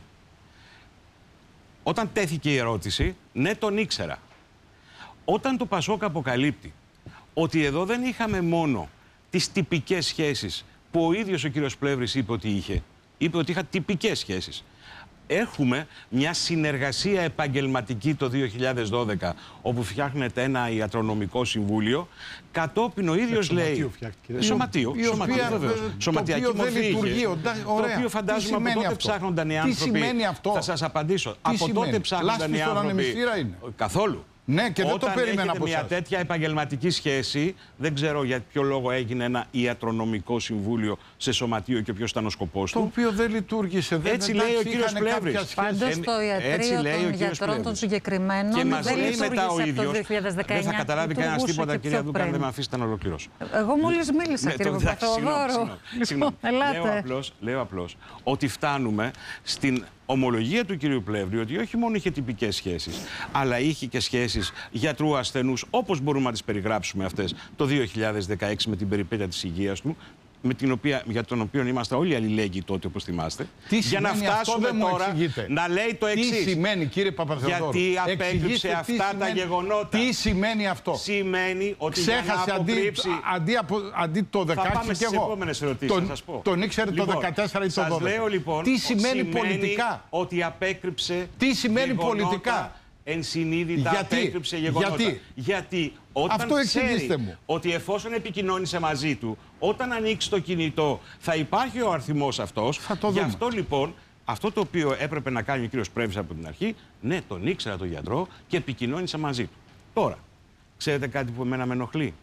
Όταν τέθηκε η ερώτηση, ναι, τον ήξερα. Όταν το Πασόκ αποκαλύπτει ότι εδώ δεν είχαμε μόνο τις τυπικές σχέσεις που ο ίδιος ο κύριος Πλεύρης είπε ότι είχε, είπε ότι είχα τυπικές σχέσεις. Έχουμε μια συνεργασία επαγγελματική το δύο χιλιάδες δώδεκα, όπου φτιάχνεται ένα ιατρονομικό συμβούλιο. Κατόπιν ο ίδιος λέει. Σωματείο. Σωματιακή μορφή. Το οποίο φαντάζομαι από τότε ψάχνονταν οι άνθρωποι. Τι σημαίνει αυτό? Θα σας απαντήσω. Από τότε ψάχνονταν οι άνθρωποι. Καθόλου. Ναι, και δεν το περίμενα από μια τέτοια επαγγελματική σχέση, δεν ξέρω για ποιο λόγο έγινε ένα ιατρονομικό συμβούλιο σε σωματείο και ποιος ήταν ο σκοπός του. Το οποίο δεν λειτουργήσε. Δεν Έτσι λέει ο κύριος Πλεύρης. Πάντως το ιατρείο των γιατρών των συγκεκριμένων και μας δεν λέει μετά ο ίδιος, ίδιος. Δεν θα καταλάβει κανένας τίποτα, κυρία Δούκα, αν δεν με αφήσετε να ολοκληρώσω. Εγώ μόλις μίλησα, κύριε Παπαθεοδόρου. Λέω απλώς ότι φτάνουμε στην ομολογία του κυρίου Πλεύρη ότι όχι μόνο είχε τυπικές σχέσεις, αλλά είχε και σχέσεις γιατρού ασθενούς, όπως μπορούμε να τις περιγράψουμε αυτές το δύο χιλιάδες δεκαέξι με την περιπέτεια της υγείας του, με την οποία, για τον οποίο είμαστε όλοι αλληλέγγυοι τότε, όπως θυμάστε. Τι για να φτάσουμε τώρα να λέει το εξής. Τι σημαίνει, κύριε Παπαθεοδόρου? Γιατί απέκρυψε αυτά σημαίνει, τα γεγονότα. Τι σημαίνει αυτό? Σημαίνει ότι ξέχασε για να αποκρύψει... αντί, αντί, αντί το δεκαέξι θα πάμε και εγώ. Ερωτήσεις, τον, θα σας πω. τον ήξερε λοιπόν, το δεκατέσσερα ή το δώδεκα. Σας λέω λοιπόν, τι σημαίνει, σημαίνει πολιτικά? ότι απέκρυψε τι σημαίνει πολιτικά? Ενσυνείδητα απέκρυψε γεγονότα. Γιατί? Γιατί όταν αυτό ξέρει μου. ότι εφόσον επικοινώνησε μαζί του, όταν ανοίξει το κινητό θα υπάρχει ο αριθμός αυτός. Γι' αυτό λοιπόν, αυτό το οποίο έπρεπε να κάνει ο κύριος Πλεύρης από την αρχή, ναι, τον ήξερα τον γιατρό και επικοινώνησε μαζί του. Τώρα, ξέρετε κάτι που εμένα με ενοχλεί?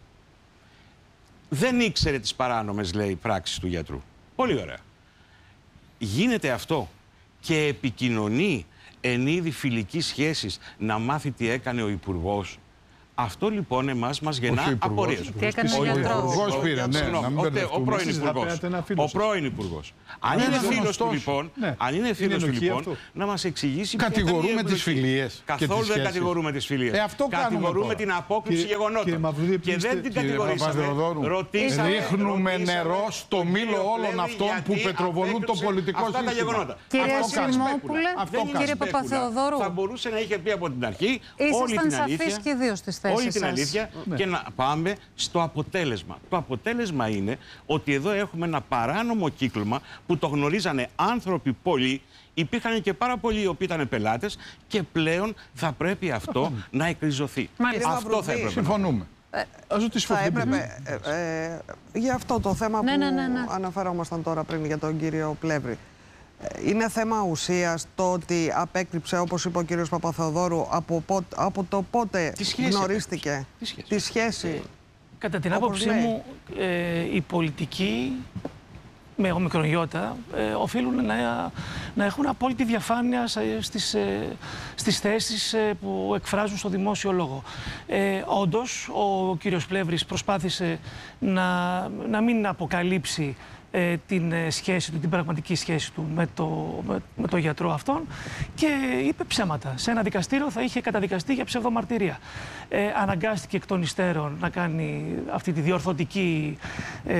Δεν ήξερε τις παράνομες, λέει, πράξεις του γιατρού. Πολύ ωραία. Γίνεται αυτό και επικοινωνεί εν είδη φιλικής σχέσης να μάθει τι έκανε ο Υπουργός. Αυτό λοιπόν εμάς μας γεννά απορίες. Τι έκανε ο Υπουργός πήρε, ναι, να μην ο πρώην Υπουργός. Ο πρώην Υπουργός. Αν είναι φίλος του λοιπόν, αν είναι φίλος του λοιπόν, να μας εξηγήσει. Κατηγορούμε τις φιλίες. Καθόλου δεν κατηγορούμε τις φιλίες. Κατηγορούμε την απόκρυψη γεγονότων. Και δεν την κατηγορήσαμε. Ρωτήσαμε. Ρίχνουμε νερό στο μήλο όλων αυτών που πετροβολούν το πολιτικό σύστημα. Κύριε Σιμόπουλε, κύριε Παπαθεοδόρου. Θα μπορούσε να είχε πει από την αρχή όλη την αλήθεια. Όλη την αλήθεια ναι. Και να πάμε στο αποτέλεσμα. Το αποτέλεσμα είναι ότι εδώ έχουμε ένα παράνομο κύκλωμα που το γνωρίζανε άνθρωποι πολλοί, υπήρχαν και πάρα πολλοί οι οποίοι ήταν πελάτες και πλέον θα πρέπει αυτό να εκριζωθεί. Μάλιστα. Αυτό θα έπρεπε. Συμφωνούμε. Ε, θα έπρεπε, ε, ε, για αυτό το θέμα ναι, που ναι, ναι, ναι. αναφερόμασταν τώρα πριν για τον κύριο Πλεύρη. Είναι θέμα ουσίας το ότι απέκρυψε, όπως είπε ο κύριος Παπαθεοδόρου, από, πότε, από το πότε γνωρίστηκε τη σχέση. Τη σχέση. Κατά την άποψή μου, ε, οι πολιτικοί με ομικρονιώτα ε, οφείλουν να, να έχουν απόλυτη διαφάνεια στις, ε, στις θέσεις ε, που εκφράζουν στο δημόσιο λόγο. Ε, όντως, ο κύριος Πλεύρης προσπάθησε να, να μην αποκαλύψει Ε, την σχέση του, την πραγματική σχέση του με το, με, με το γιατρό αυτόν και είπε ψέματα. Σε ένα δικαστήριο θα είχε καταδικαστεί για ψευδομαρτυρία. Ε, αναγκάστηκε εκ των υστέρων να κάνει αυτή τη διορθωτική ε,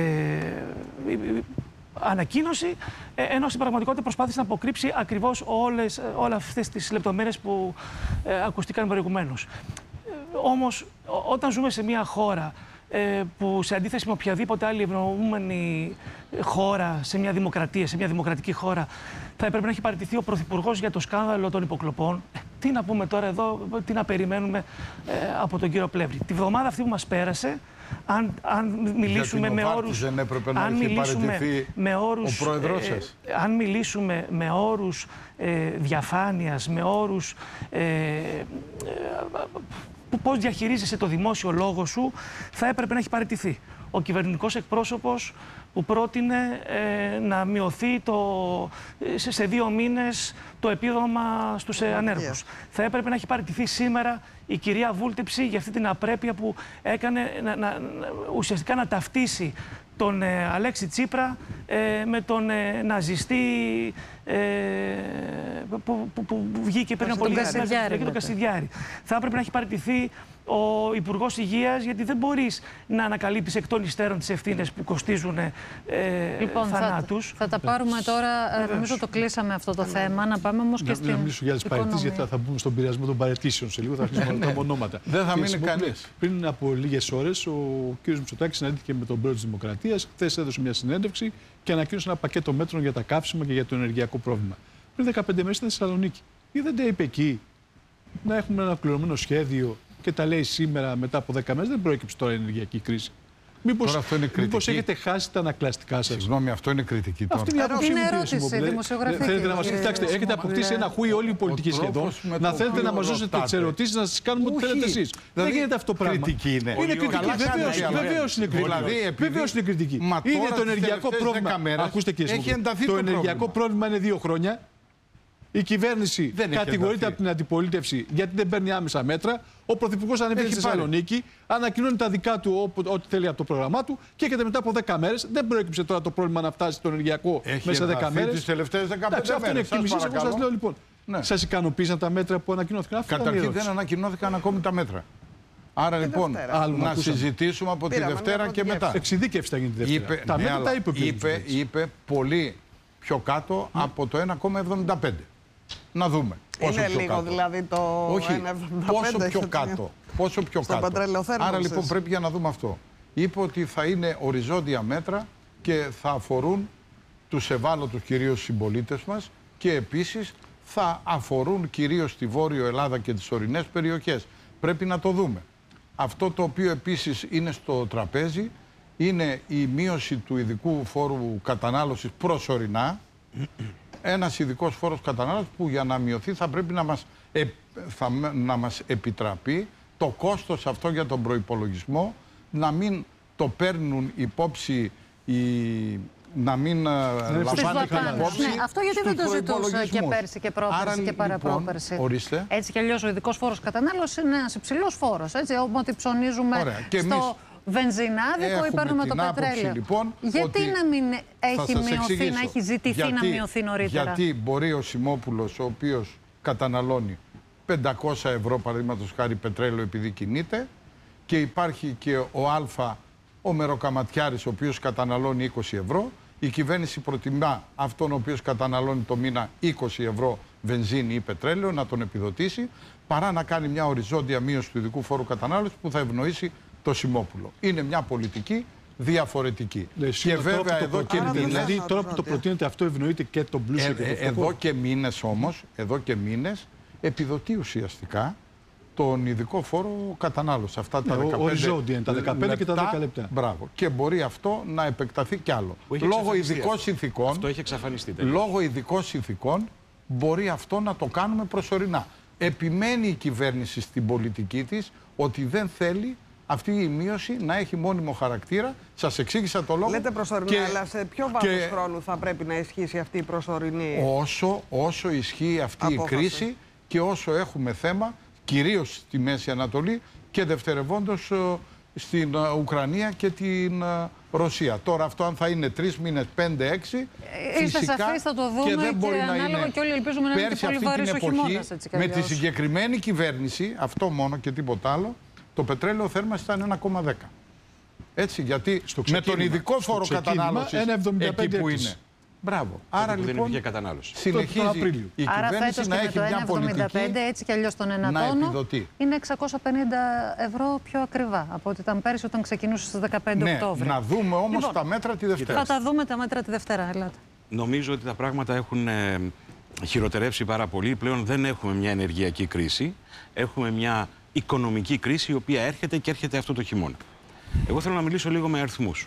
ανακοίνωση, ε, ενώ στην πραγματικότητα προσπάθησε να αποκρύψει ακριβώς όλες, όλες αυτές τις λεπτομέρειες που ε, ακουστήκαν προηγουμένως. Ε, όμως, όταν ζούμε σε μια χώρα που σε αντίθεση με οποιαδήποτε άλλη ευνοούμενη χώρα, σε μια δημοκρατία, σε μια δημοκρατική χώρα, θα έπρεπε να έχει παραιτηθεί ο Πρωθυπουργός για το σκάνδαλο των υποκλοπών. Τι να πούμε τώρα εδώ, τι να περιμένουμε ε, από τον κύριο Πλεύρη. Τη βδομάδα αυτή που μας πέρασε, αν, αν μιλήσουμε με όρους... δεν έπρεπε να έχει παραιτηθεί με όρους, ο πρόεδρος ε, σας. Ε, αν μιλήσουμε με όρους ε, διαφάνειας, με όρους... Ε, ε, πώς διαχειρίζεσαι το δημόσιο λόγο σου, θα έπρεπε να έχει παραιτηθεί. Ο κυβερνητικός εκπρόσωπος που πρότεινε ε, να μειωθεί το, σε, σε δύο μήνες το επίδομα στους ε, ανέργους. Θα έπρεπε να έχει παραιτηθεί σήμερα η κυρία Βούλτεψη για αυτή την απρέπεια που έκανε να, να, ουσιαστικά να ταυτίσει τον ε, Αλέξη Τσίπρα ε, με τον ε, ναζιστή ε, που, που, που βγήκε πριν από λίγα χρόνια, τον Κασιδιάρη. Θα έπρεπε να έχει παραιτηθεί ο Υπουργός Υγείας, γιατί δεν μπορείς να ανακαλύπτεις εκ των υστέρων τις ευθύνες που κοστίζουν ε, λοιπόν, θανάτους. Θα, θα τα πάρουμε τώρα, Βεβαίως. Νομίζω το κλείσαμε αυτό το θέμα, να πάμε όμως και στην Να μιλήσω για τις παραιτήσεις, γιατί θα μπούμε στον πειρασμό των παραιτήσεων σε λίγο, θα αρχίσουμε να τα ονόματα. Δεν θα μείνει κανείς. Πριν από λίγες ώρες, ο κ. Μητσοτάκης συναντήθηκε με τον πρόεδρο της Δημοκρατίας, χθες έδωσε μια συνέντευξη και ανακοίνωσε ένα πακέτο μέτρων για τα καύσιμα και για το ενεργειακό πρόβλημα. Πριν δεκαπέντε μέρες ήταν στη Θεσσαλονίκη. Ή δεν τα είπε εκεί να έχουμε ένα ολοκληρωμένο σχέδιο και τα λέει σήμερα μετά από δέκα μέρες, δεν προέκυψε τώρα η ενεργειακή κρίση. Μήπως, μήπως έχετε χάσει τα ανακλαστικά σας. Συγγνώμη, αυτό είναι κριτική τώρα. Αυτή είναι, είναι ερώτηση δημοσιογραφική. Θέλετε να μας κοιτάξτε, έχετε αποκτήσει ένα χούι όλοι οι πολιτικοί σχεδόν. Να θέλετε να μας δώσετε τις ερωτήσεις, να σας κάνουμε ό,τι θέλετε εσείς. Δεν γίνεται αυτό το πράγμα. Κριτική είναι. Είναι κριτική. Βεβαίως είναι κριτική. Βεβαίως είναι κριτική. Είναι το ενεργειακό πρόβλημα. Ακούστε κύριε Σιμόπουλε. Το ενεργειακό πρόβλημα είναι δύο χρόνια. Η κυβέρνηση κατηγορείται από την αντιπολίτευση γιατί δεν παίρνει άμεσα μέτρα. Ο Πρωθυπουργός ανέβηκε στη Θεσσαλονίκη, ανακοινώνει τα δικά του ό,τι θέλει από το πρόγραμμά του και έρχεται μετά από δέκα μέρες. Δεν προέκυψε τώρα το πρόβλημα να φτάσει στο ενεργειακό έχει μέσα σε δέκα μέρες. Τις τελευταίες δεκαπέντε μέρες. Αυτό είναι εκτίμησης. Εγώ σας λέω λοιπόν. Ναι. Σας ικανοποίησαν τα μέτρα που ανακοινώθηκαν? Καταρχήν δεν ανακοινώθηκαν ακόμη τα μέτρα. Άρα και λοιπόν Δευτέρα. να συζητήσουμε από Πήραμε τη Δευτέρα και μετά. Εξειδίκευση θα γίνει τη Δευτέρα. Είπε, τα ναι, μέτρα τα είπε, είπε, είπε πολύ πιο κάτω ναι. από το ένα κόμμα εβδομήντα πέντε. Να δούμε. Πόσο είναι πιο λίγο κάτω. δηλαδή το Όχι, ένα κόμμα εβδομήντα πέντε. Πόσο πιο κάτω. Πόσο πιο κάτω. Άρα λοιπόν πρέπει για να δούμε αυτό. Είπε ότι θα είναι οριζόντια μέτρα και θα αφορούν τους ευάλωτους κυρίως συμπολίτες μας και επίσης θα αφορούν κυρίως τη Βόρειο Ελλάδα και τις ορεινές περιοχές. Πρέπει να το δούμε. Αυτό το οποίο επίσης είναι στο τραπέζι είναι η μείωση του ειδικού φόρου κατανάλωσης προσωρινά. Ένας ειδικός φόρος κατανάλωσης που για να μειωθεί θα πρέπει να μας, ε, θα, να μας επιτραπεί το κόστος αυτό για τον προϋπολογισμό, να μην το παίρνουν υπόψη οι... να μην λαμβάνει υπόψη. Ναι, αυτό γιατί δεν το ζητούσε και πέρσι και πρόπερσι Άρα, και παραπρόπερσι. Λοιπόν, έτσι κι αλλιώς ο ειδικός φόρος κατανάλωσης είναι ένας υψηλός φόρος. Έτσι, ό,τι ψωνίζουμε στο βενζινάδικο ή παίρνουμε το πετρέλαιο. Λοιπόν, γιατί να μην έχει μειωθεί, να έχει ζητηθεί γιατί, να μειωθεί νωρίτερα? Γιατί μπορεί ο Σιμόπουλος, ο οποίος καταναλώνει πεντακόσια ευρώ παραδείγματος χάρη πετρέλαιο επειδή κινείται, και υπάρχει και ο Α, ο Μεροκαματιάρης, ο οποίος καταναλώνει είκοσι ευρώ. Η κυβέρνηση προτιμά αυτόν ο οποίος καταναλώνει το μήνα είκοσι ευρώ βενζίνη ή πετρέλαιο να τον επιδοτήσει, παρά να κάνει μια οριζόντια μείωση του ειδικού φόρου κατανάλωσης που θα ευνοήσει το Σιμόπουλο. Είναι μια πολιτική διαφορετική. Ναι, και βέβαια εδώ και μήνες... Δηλαδή τώρα που το προτείνεται αυτό ευνοείται και τον πλούσιο ε, και τον φτωχό. Εδώ και μήνες όμως, εδώ και μήνες επιδοτεί ουσιαστικά τον ειδικό φόρο κατανάλωση. Αυτά τα ναι, δεκαπέντε οριζόντια είναι τα δεκαπέντε λεπτά, και τα δέκα λεπτά. Μπράβο. Και μπορεί αυτό να επεκταθεί κι άλλο. Λόγω ειδικών συνθηκών, αυτό έχει εξαφανιστεί. Λόγω ειδικών συνθηκών μπορεί αυτό να το κάνουμε προσωρινά. Επιμένει η κυβέρνηση στην πολιτική της ότι δεν θέλει αυτή η μείωση να έχει μόνιμο χαρακτήρα. Σας εξήγησα το λόγο. Λέτε προσωρινά, και... αλλά σε ποιο βάθος και... χρόνου θα πρέπει να ισχύσει αυτή η προσωρινή όσο, όσο ισχύει αυτή απόφαση. Η κρίση και όσο έχουμε θέμα, κυρίως στη Μέση Ανατολή και δευτερευόντως στην Ουκρανία και την Ρωσία. Τώρα αυτό αν θα είναι τρεις μήνες, πέντε, έξι, φυσικά σαφείς, θα το δούμε και δεν μπορεί και να είναι. Και όλοι ελπίζουμε να είναι και πολύ βαρύς ο χειμώνας, έτσι κι με αλλιώς. τη συγκεκριμένη κυβέρνηση, αυτό μόνο και τίποτα άλλο, το πετρέλαιο θέρμανσης ήταν ένα κόμμα δέκα. Έτσι, γιατί με τον ειδικό φόρο κατανάλωσης εκεί που είναι. Μπράβο. Άρα λοιπόν συνεχίζει η κυβέρνηση να έχει μια πολιτική έτσι κι αλλιώς τον ένα τόνο είναι εξακόσια πενήντα ευρώ πιο ακριβά από ό,τι ήταν πέρυσι όταν ξεκινούσε στις δεκαπέντε ναι, Οκτώβρη. Να δούμε όμως λοιπόν, τα μέτρα τη Δευτέρα. Θα τα δούμε τα μέτρα τη Δευτέρα. Ελάτε. Νομίζω ότι τα πράγματα έχουν ε, χειροτερεύσει πάρα πολύ. Πλέον δεν έχουμε μια ενεργειακή κρίση. Έχουμε μια οικονομική κρίση η οποία έρχεται και έρχεται αυτό το χειμώνα. Εγώ θέλω να μιλήσω λίγο με αριθμούς.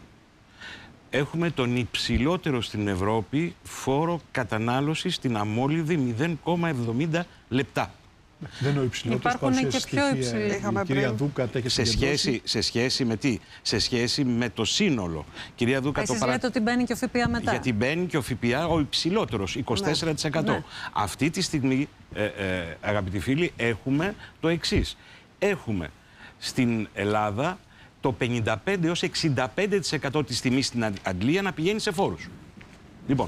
Έχουμε τον υψηλότερο στην Ευρώπη φόρο κατανάλωσης στην αμόλυδη μηδέν κόμμα εβδομήντα λεπτά. Δεν είναι ο υψηλότερος. Υπάρχουν και πιο υψηλοί. Η κυρία Δούκα τα έχει σε σχέση, σε σχέση με τι? Σε σχέση με το σύνολο. Κυρία Δούκα, εσείς το παρα... λέτε ότι μπαίνει και ο ΦΠΑ μετά. Γιατί μπαίνει και ο ΦΠΑ ο υψηλότερος, είκοσι τέσσερα τοις εκατό. Ναι. Αυτή τη στιγμή, ε, ε, αγαπητοί φίλοι, έχουμε το εξής. Έχουμε στην Ελλάδα το πενήντα πέντε έως εξήντα πέντε τοις εκατό της τιμής στην Αγγλία να πηγαίνει σε φόρους. Λοιπόν,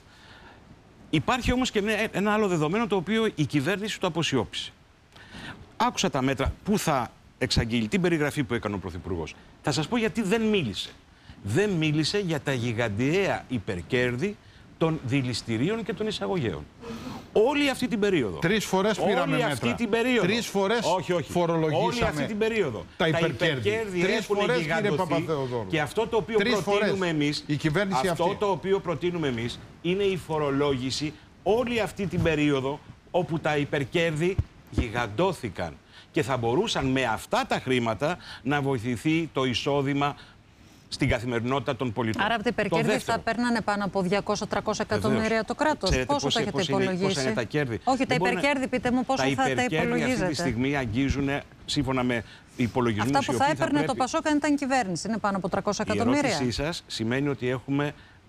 υπάρχει όμως και ένα άλλο δεδομένο το οποίο η κυβέρνηση το αποσιώπησε. Άκουσα τα μέτρα που θα εξαγγείλει, την περιγραφή που έκανε ο Πρωθυπουργός. Θα σας πω γιατί δεν μίλησε. Δεν μίλησε για τα γιγαντιαία υπερκέρδη των δηληστηρίων και των εισαγωγέων. Όλη αυτή την περίοδο. Τρεις φορές πήραμε όλη μέτρα. Αυτή την περίοδο. Τρεις φορές όχι, όχι. φορολογήσαμε. Όλη αυτή την περίοδο. Τα υπερκέρδη. Τα υπερκέρδη έχουν γιγαντωθεί. Και αυτό το οποίο Τρεις προτείνουμε εμείς, η κυβέρνηση αυτό αυτή. το οποίο προτείνουμε εμείς είναι η φορολόγηση όλη αυτή την περίοδο όπου τα υπερκέρδη γιγαντώθηκαν. Και θα μπορούσαν με αυτά τα χρήματα να βοηθηθεί το εισόδημα στην καθημερινότητα των πολιτών. Άρα από τα υπερκέρδη θα παίρνανε πάνω από διακόσια με τριακόσια εκατομμύρια το κράτος. Πόσο πώς, τα έχετε πώς υπολογίσει? Είναι, πόσα είναι τα κέρδη. Όχι, τα υπερκέρδη, πείτε μου πόσο τα θα τα υπολογίζετε. Αυτή τη στιγμή αγγίζουν σύμφωνα με υπολογισμούς. Αυτά που θα έπαιρνε θα πρέπει... το Πασόκ αν ήταν κυβέρνηση είναι πάνω από τριακόσια εκατομμύρια. Η ερώτησή σας σημαίνει ότι έχουμε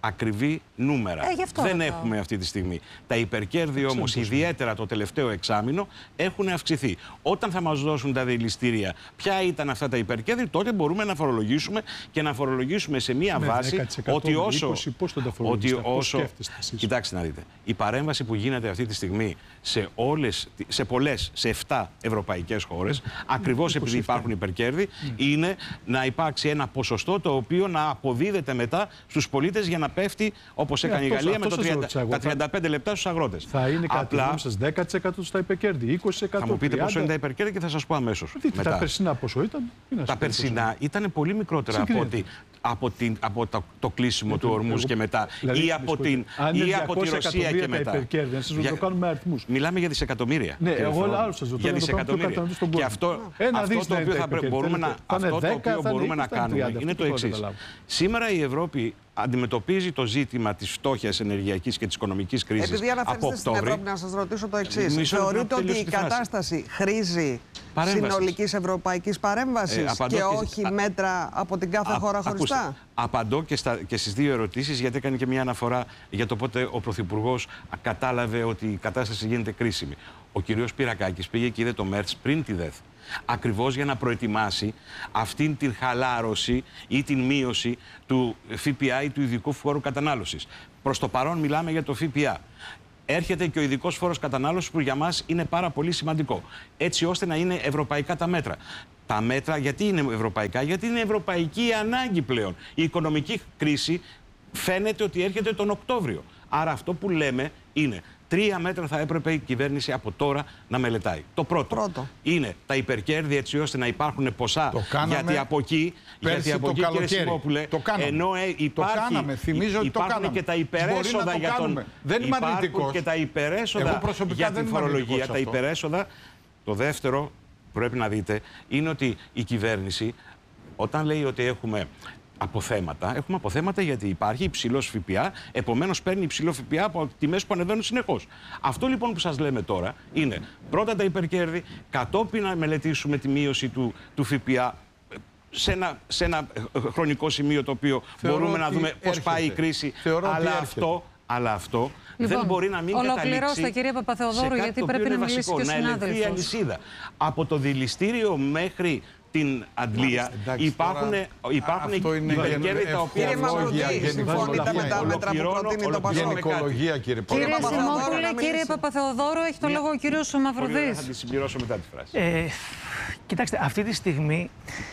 ακριβή νούμερα. Ε, γι' αυτό δεν ρωτάω. έχουμε αυτή τη στιγμή. Τα υπερκέρδη όμως, ιδιαίτερα το τελευταίο εξάμηνο, έχουν αυξηθεί. Όταν θα μας δώσουν τα δηληστήρια ποια ήταν αυτά τα υπερκέρδη, τότε μπορούμε να φορολογήσουμε και να φορολογήσουμε σε μία με βάση ότι όσο. είκοσι, πώς θα τα ότι φορολογήσετε, πώς όσο σκέφτεστε εσείς? Κοιτάξτε να δείτε. Η παρέμβαση που γίνεται αυτή τη στιγμή σε, όλες, σε πολλές, σε επτά ευρωπαϊκές χώρες, ακριβώς επειδή υπάρχουν υπερκέρδη, mm. είναι να υπάρξει ένα ποσοστό το οποίο να αποδίδεται μετά στους πολίτες για να πέφτει, όπως έκανε αυτός, η Γαλλία, με το τριάντα, τριάντα, τα τριάντα πέντε λεπτά στους αγρότες. Θα είναι κατά τη Απλά, γνώμη σας δέκα τοις εκατό στα υπερκέρδη, είκοσι τοις εκατό. θα μου πείτε τριάντα. πόσο είναι τα υπερκέρδη και θα σας πω αμέσως. Δείτε, μετά. τα περσινά πόσο ήταν. Τα περσινά ήταν πολύ μικρότερα από, ότι, από, την, από το, το κλείσιμο του Ορμούζ και μετά, δηλαδή, ή από, την, ή από τη Ρωσία και μετά. Υπερκέρδη, να σας για... το κάνουμε αριθμούς. Μιλάμε για δισεκατομμύρια. Ναι, εγώ άλλο σας ρωτώ. Για δισεκατομμύρια. Και αυτό, αυτό το οποίο, θα μπορούμε, να, αυτό το οποίο μπορούμε να κάνουμε είναι το εξής. Σήμερα η Ευρώπη αντιμετωπίζει το ζήτημα της φτώχειας ενεργειακής και της οικονομικής κρίσης. Επειδή αναφέρεστε στην Ευρώπη, να σας ρωτήσω το εξής. Θεωρείτε ότι η κατάσταση χρήζει συνολικής ευρωπαϊκής παρέμβασης ε, και όχι στα... μέτρα από την κάθε Α, χώρα χωριστά? Ακούστε, απαντώ και, στα, και στις δύο ερωτήσεις, γιατί έκανε και μια αναφορά για το πότε ο Πρωθυπουργός κατάλαβε ότι η κατάσταση γίνεται κρίσιμη. Ο κύριος Πυρακάκης πήγε και είδε το Μέρτς πριν τη ΔΕΘ. Ακριβώς για να προετοιμάσει αυτήν την χαλάρωση ή την μείωση του ΦΠΑ ή του ειδικού φόρου κατανάλωσης. Προς το παρόν μιλάμε για το ΦΠΑ. Έρχεται και ο ειδικός φόρος κατανάλωσης που για μας είναι πάρα πολύ σημαντικό. Έτσι ώστε να είναι ευρωπαϊκά τα μέτρα. Τα μέτρα γιατί είναι ευρωπαϊκά? Γιατί είναι ευρωπαϊκή ανάγκη πλέον. Η οικονομική κρίση φαίνεται ότι έρχεται τον Οκτώβριο. Άρα αυτό που λέμε είναι τρία μέτρα θα έπρεπε η κυβέρνηση από τώρα να μελετάει. Το πρώτο, πρώτο. είναι τα υπερκέρδη, έτσι ώστε να υπάρχουν ποσά. Γιατί από εκεί, γιατί από εκεί κύριε Σιμόπουλε, ενώ ε, υπάρχει, το κάναμε. Θυμίζω ότι υπάρχουν το κάναμε. και τα υπερέσοδα για τον. Δεν είμαι υπάρχουν και τα υπερέσοδα για την φορολογία. Τα υπερέσοδα. Το δεύτερο πρέπει να δείτε είναι ότι η κυβέρνηση, όταν λέει ότι έχουμε αποθέματα, έχουμε αποθέματα γιατί υπάρχει υψηλός ΦΠΑ, επομένως παίρνει υψηλό ΦΠΑ από τιμές που ανεβαίνουν συνεχώς. Αυτό λοιπόν που σας λέμε τώρα είναι πρώτα τα υπερκέρδη, κατόπιν να μελετήσουμε τη μείωση του, του ΦΠΑ σε ένα, σε ένα χρονικό σημείο το οποίο Θεωρώ μπορούμε να δούμε πώς έρχεται. πάει η κρίση. Αλλά αυτό, αλλά αυτό λοιπόν, δεν μπορεί να μην καταλήξει. Ολοκληρώστε κύριε Παπαθεοδόρου, γιατί πρέπει να μιλήσει βασικό, και να ελεγχθεί η αλυσίδα. Από το δηληστήριο μέχρι την αντλία υπάρχουν, υπάρχουν υπερκέρδη τα οποία συμφωνείτε με τα μέτρα που προτείνει το Πασόκ? Γενικολογία, κύριε Παπαθεοδόρου. Κύριε Σιμόπουλε, κύριε Παπαθεοδόρου, έχει το λόγο ο κύριος Μαυρουδής. Θα τη συμπληρώσω μετά τη φράση. Ε, κοιτάξτε, αυτή τη στιγμή,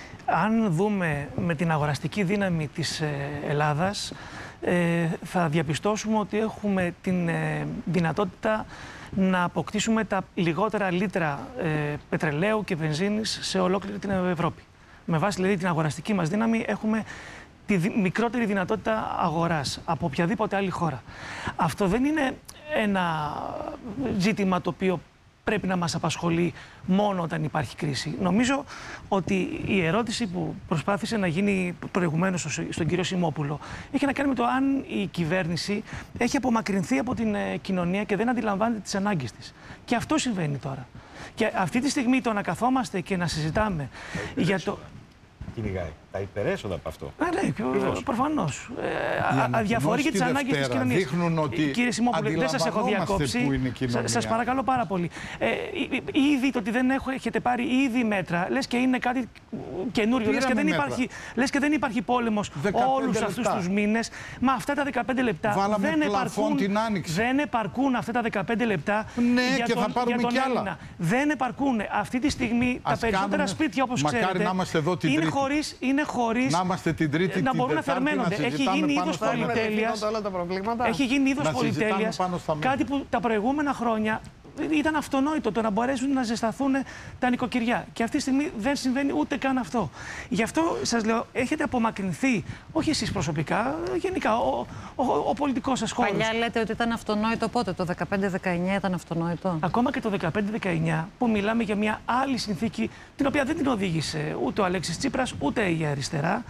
αν δούμε με την αγοραστική δύναμη της Ελλάδας, ε, θα διαπιστώσουμε ότι έχουμε την ε, δυνατότητα να αποκτήσουμε τα λιγότερα λίτρα ε, πετρελαίου και βενζίνης σε ολόκληρη την Ευρώπη. Με βάση δηλαδή την αγοραστική μας δύναμη έχουμε τη δι μικρότερη δυνατότητα αγοράς από οποιαδήποτε άλλη χώρα. Αυτό δεν είναι ένα ζήτημα το οποίο πρέπει να μας απασχολεί μόνο όταν υπάρχει κρίση. Νομίζω ότι η ερώτηση που προσπάθησε να γίνει προηγουμένως στον κύριο Σιμόπουλο έχει να κάνει με το αν η κυβέρνηση έχει απομακρυνθεί από την ε, κοινωνία και δεν αντιλαμβάνεται τις ανάγκες της. Και αυτό συμβαίνει τώρα. Και αυτή τη στιγμή το να καθόμαστε και να συζητάμε για το... Κυνηγάει τα υπερέσοδα από αυτό. Ναι, ναι, προφανώς. Ε, αδιαφορεί για τις ανάγκες της κοινωνίας. Κύριε Σιμόπουλε, δεν σας έχω διακόψει. Σας παρακαλώ πάρα πολύ. Ε, ήδη το ότι δεν έχω, έχετε πάρει ήδη μέτρα, λες και είναι κάτι καινούριο. Λες και, δεν υπάρχει, λες και δεν υπάρχει πόλεμος όλους αυτούς τους μήνες. Μα αυτά τα δεκαπέντε λεπτά δεν επαρκούν, δεν επαρκούν αυτά τα δεκαπέντε λεπτά ναι, για και τον, θα πάρουμε για τον κι άλλα. Έλληνα. Δεν επαρκούν. Αυτή τη στιγμή Ας τα περισσότερα κάνουμε, σπίτια, όπως ξέρετε, είναι χωρίς, είναι χωρίς να είμαστε την Τρίτη, να την μπορούν να Τετάρτη, θερμαίνονται. να Έχει γίνει είδος πολυτέλειας. Έχει γίνει είδος πολυτέλειας. Κάτι που τα προηγούμενα χρόνια ήταν αυτονόητο, το να μπορέσουν να ζεσταθούν τα νοικοκυριά. Και αυτή τη στιγμή δεν συμβαίνει ούτε καν αυτό. Γι' αυτό σας λέω, έχετε απομακρυνθεί, όχι εσείς προσωπικά, γενικά, ο, ο, ο, ο πολιτικός σας χώρος. Παλιά λέτε ότι ήταν αυτονόητο πότε, το δεκαπέντε δεκαεννιά ήταν αυτονόητο. Ακόμα και το δεκαπέντε δεκαεννιά που μιλάμε για μια άλλη συνθήκη, την οποία δεν την οδήγησε ούτε ο Αλέξης Τσίπρας, ούτε η αριστερά.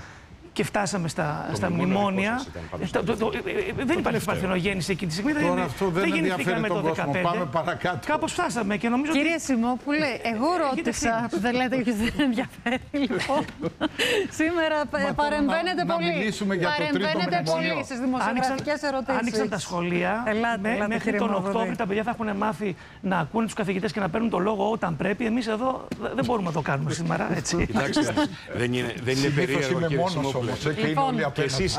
και φτάσαμε στα, στα μνημόνια. Το, το, το, δεν υπάρχει παρθενογέννηση εκείνη τη στιγμή. Τώρα δεν, αυτό δεν, δεν ενδιαφέρει τον κόσμο. Πάμε παρακάτω. Κάπως φτάσαμε και νομίζω. Κύριε ότι... Σιμόπουλε, εγώ ρώτησα που δεν λέτε ότι δεν ενδιαφέρει. Λοιπόν, σήμερα παρεμβαίνετε να, πολύ. Να μιλήσουμε για το τρίτο πολύ στις δημοσιογραφικές ερωτήσεις. Άνοιξαν τα σχολεία. Ελάτε, με, ελάτε, μέχρι τον Οκτώβριο τα παιδιά θα έχουν μάθει να ακούνε τους καθηγητές και να παίρνουν το λόγο όταν πρέπει. Εμείς εδώ δεν μπορούμε να το κάνουμε σήμερα. Έτσι. Κοιτάξτε, δεν είναι, δεν είναι περίεργο, κύριε Σιμόπουλε. Και εσείς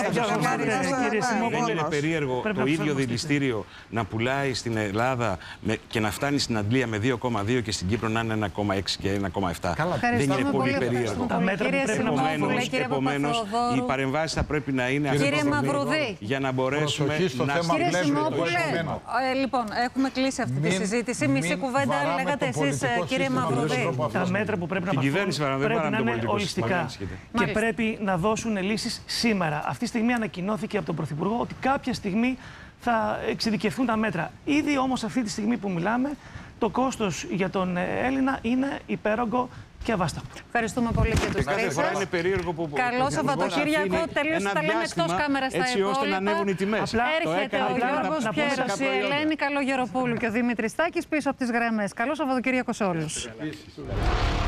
δεν είναι περίεργο το ίδιο δηληστήριο να πουλάει στην Ελλάδα και να φτάνει στην Αντλία με δύο κόμμα δύο και στην Κύπρο να είναι ένα κόμμα έξι και ένα κόμμα επτά. Δεν είναι πολύ περίεργο. Επομένως, οι παρεμβάσεις θα πρέπει να είναι αυτές για να μπορέσουμε να Κύριε Σιμόπουλε, λοιπόν, έχουμε κλείσει αυτή τη συζήτηση. Μισή κουβέντα λέγατε εσείς, κύριε Μαυρουδή. Τα μέτρα που πρέπει να πάρουν πρέπει να είναι ολιστικά και πρέπει να δώσουν λύσεις σήμερα. Αυτή τη στιγμή ανακοινώθηκε από τον Πρωθυπουργό ότι κάποια στιγμή θα εξειδικευθούν τα μέτρα. Ήδη όμως αυτή τη στιγμή που μιλάμε, το κόστος για τον Έλληνα είναι υπέρογκο και αβάσταχτο. Ευχαριστούμε πολύ και τους τρεις σας. Είναι περίεργο που καλό Σαββατοκύριακο. Τελείως τα λέμε εκτός κάμερα στα έτσι ώστε να ανέβουν οι τιμές. Έρχεται ο Γιώργος Πιέρος, η Ελένη Καλογεροπούλου και ο Δημήτρης Τάκης πίσω από τις γραμμές. Καλό Σαββατοκύριακο σε όλους.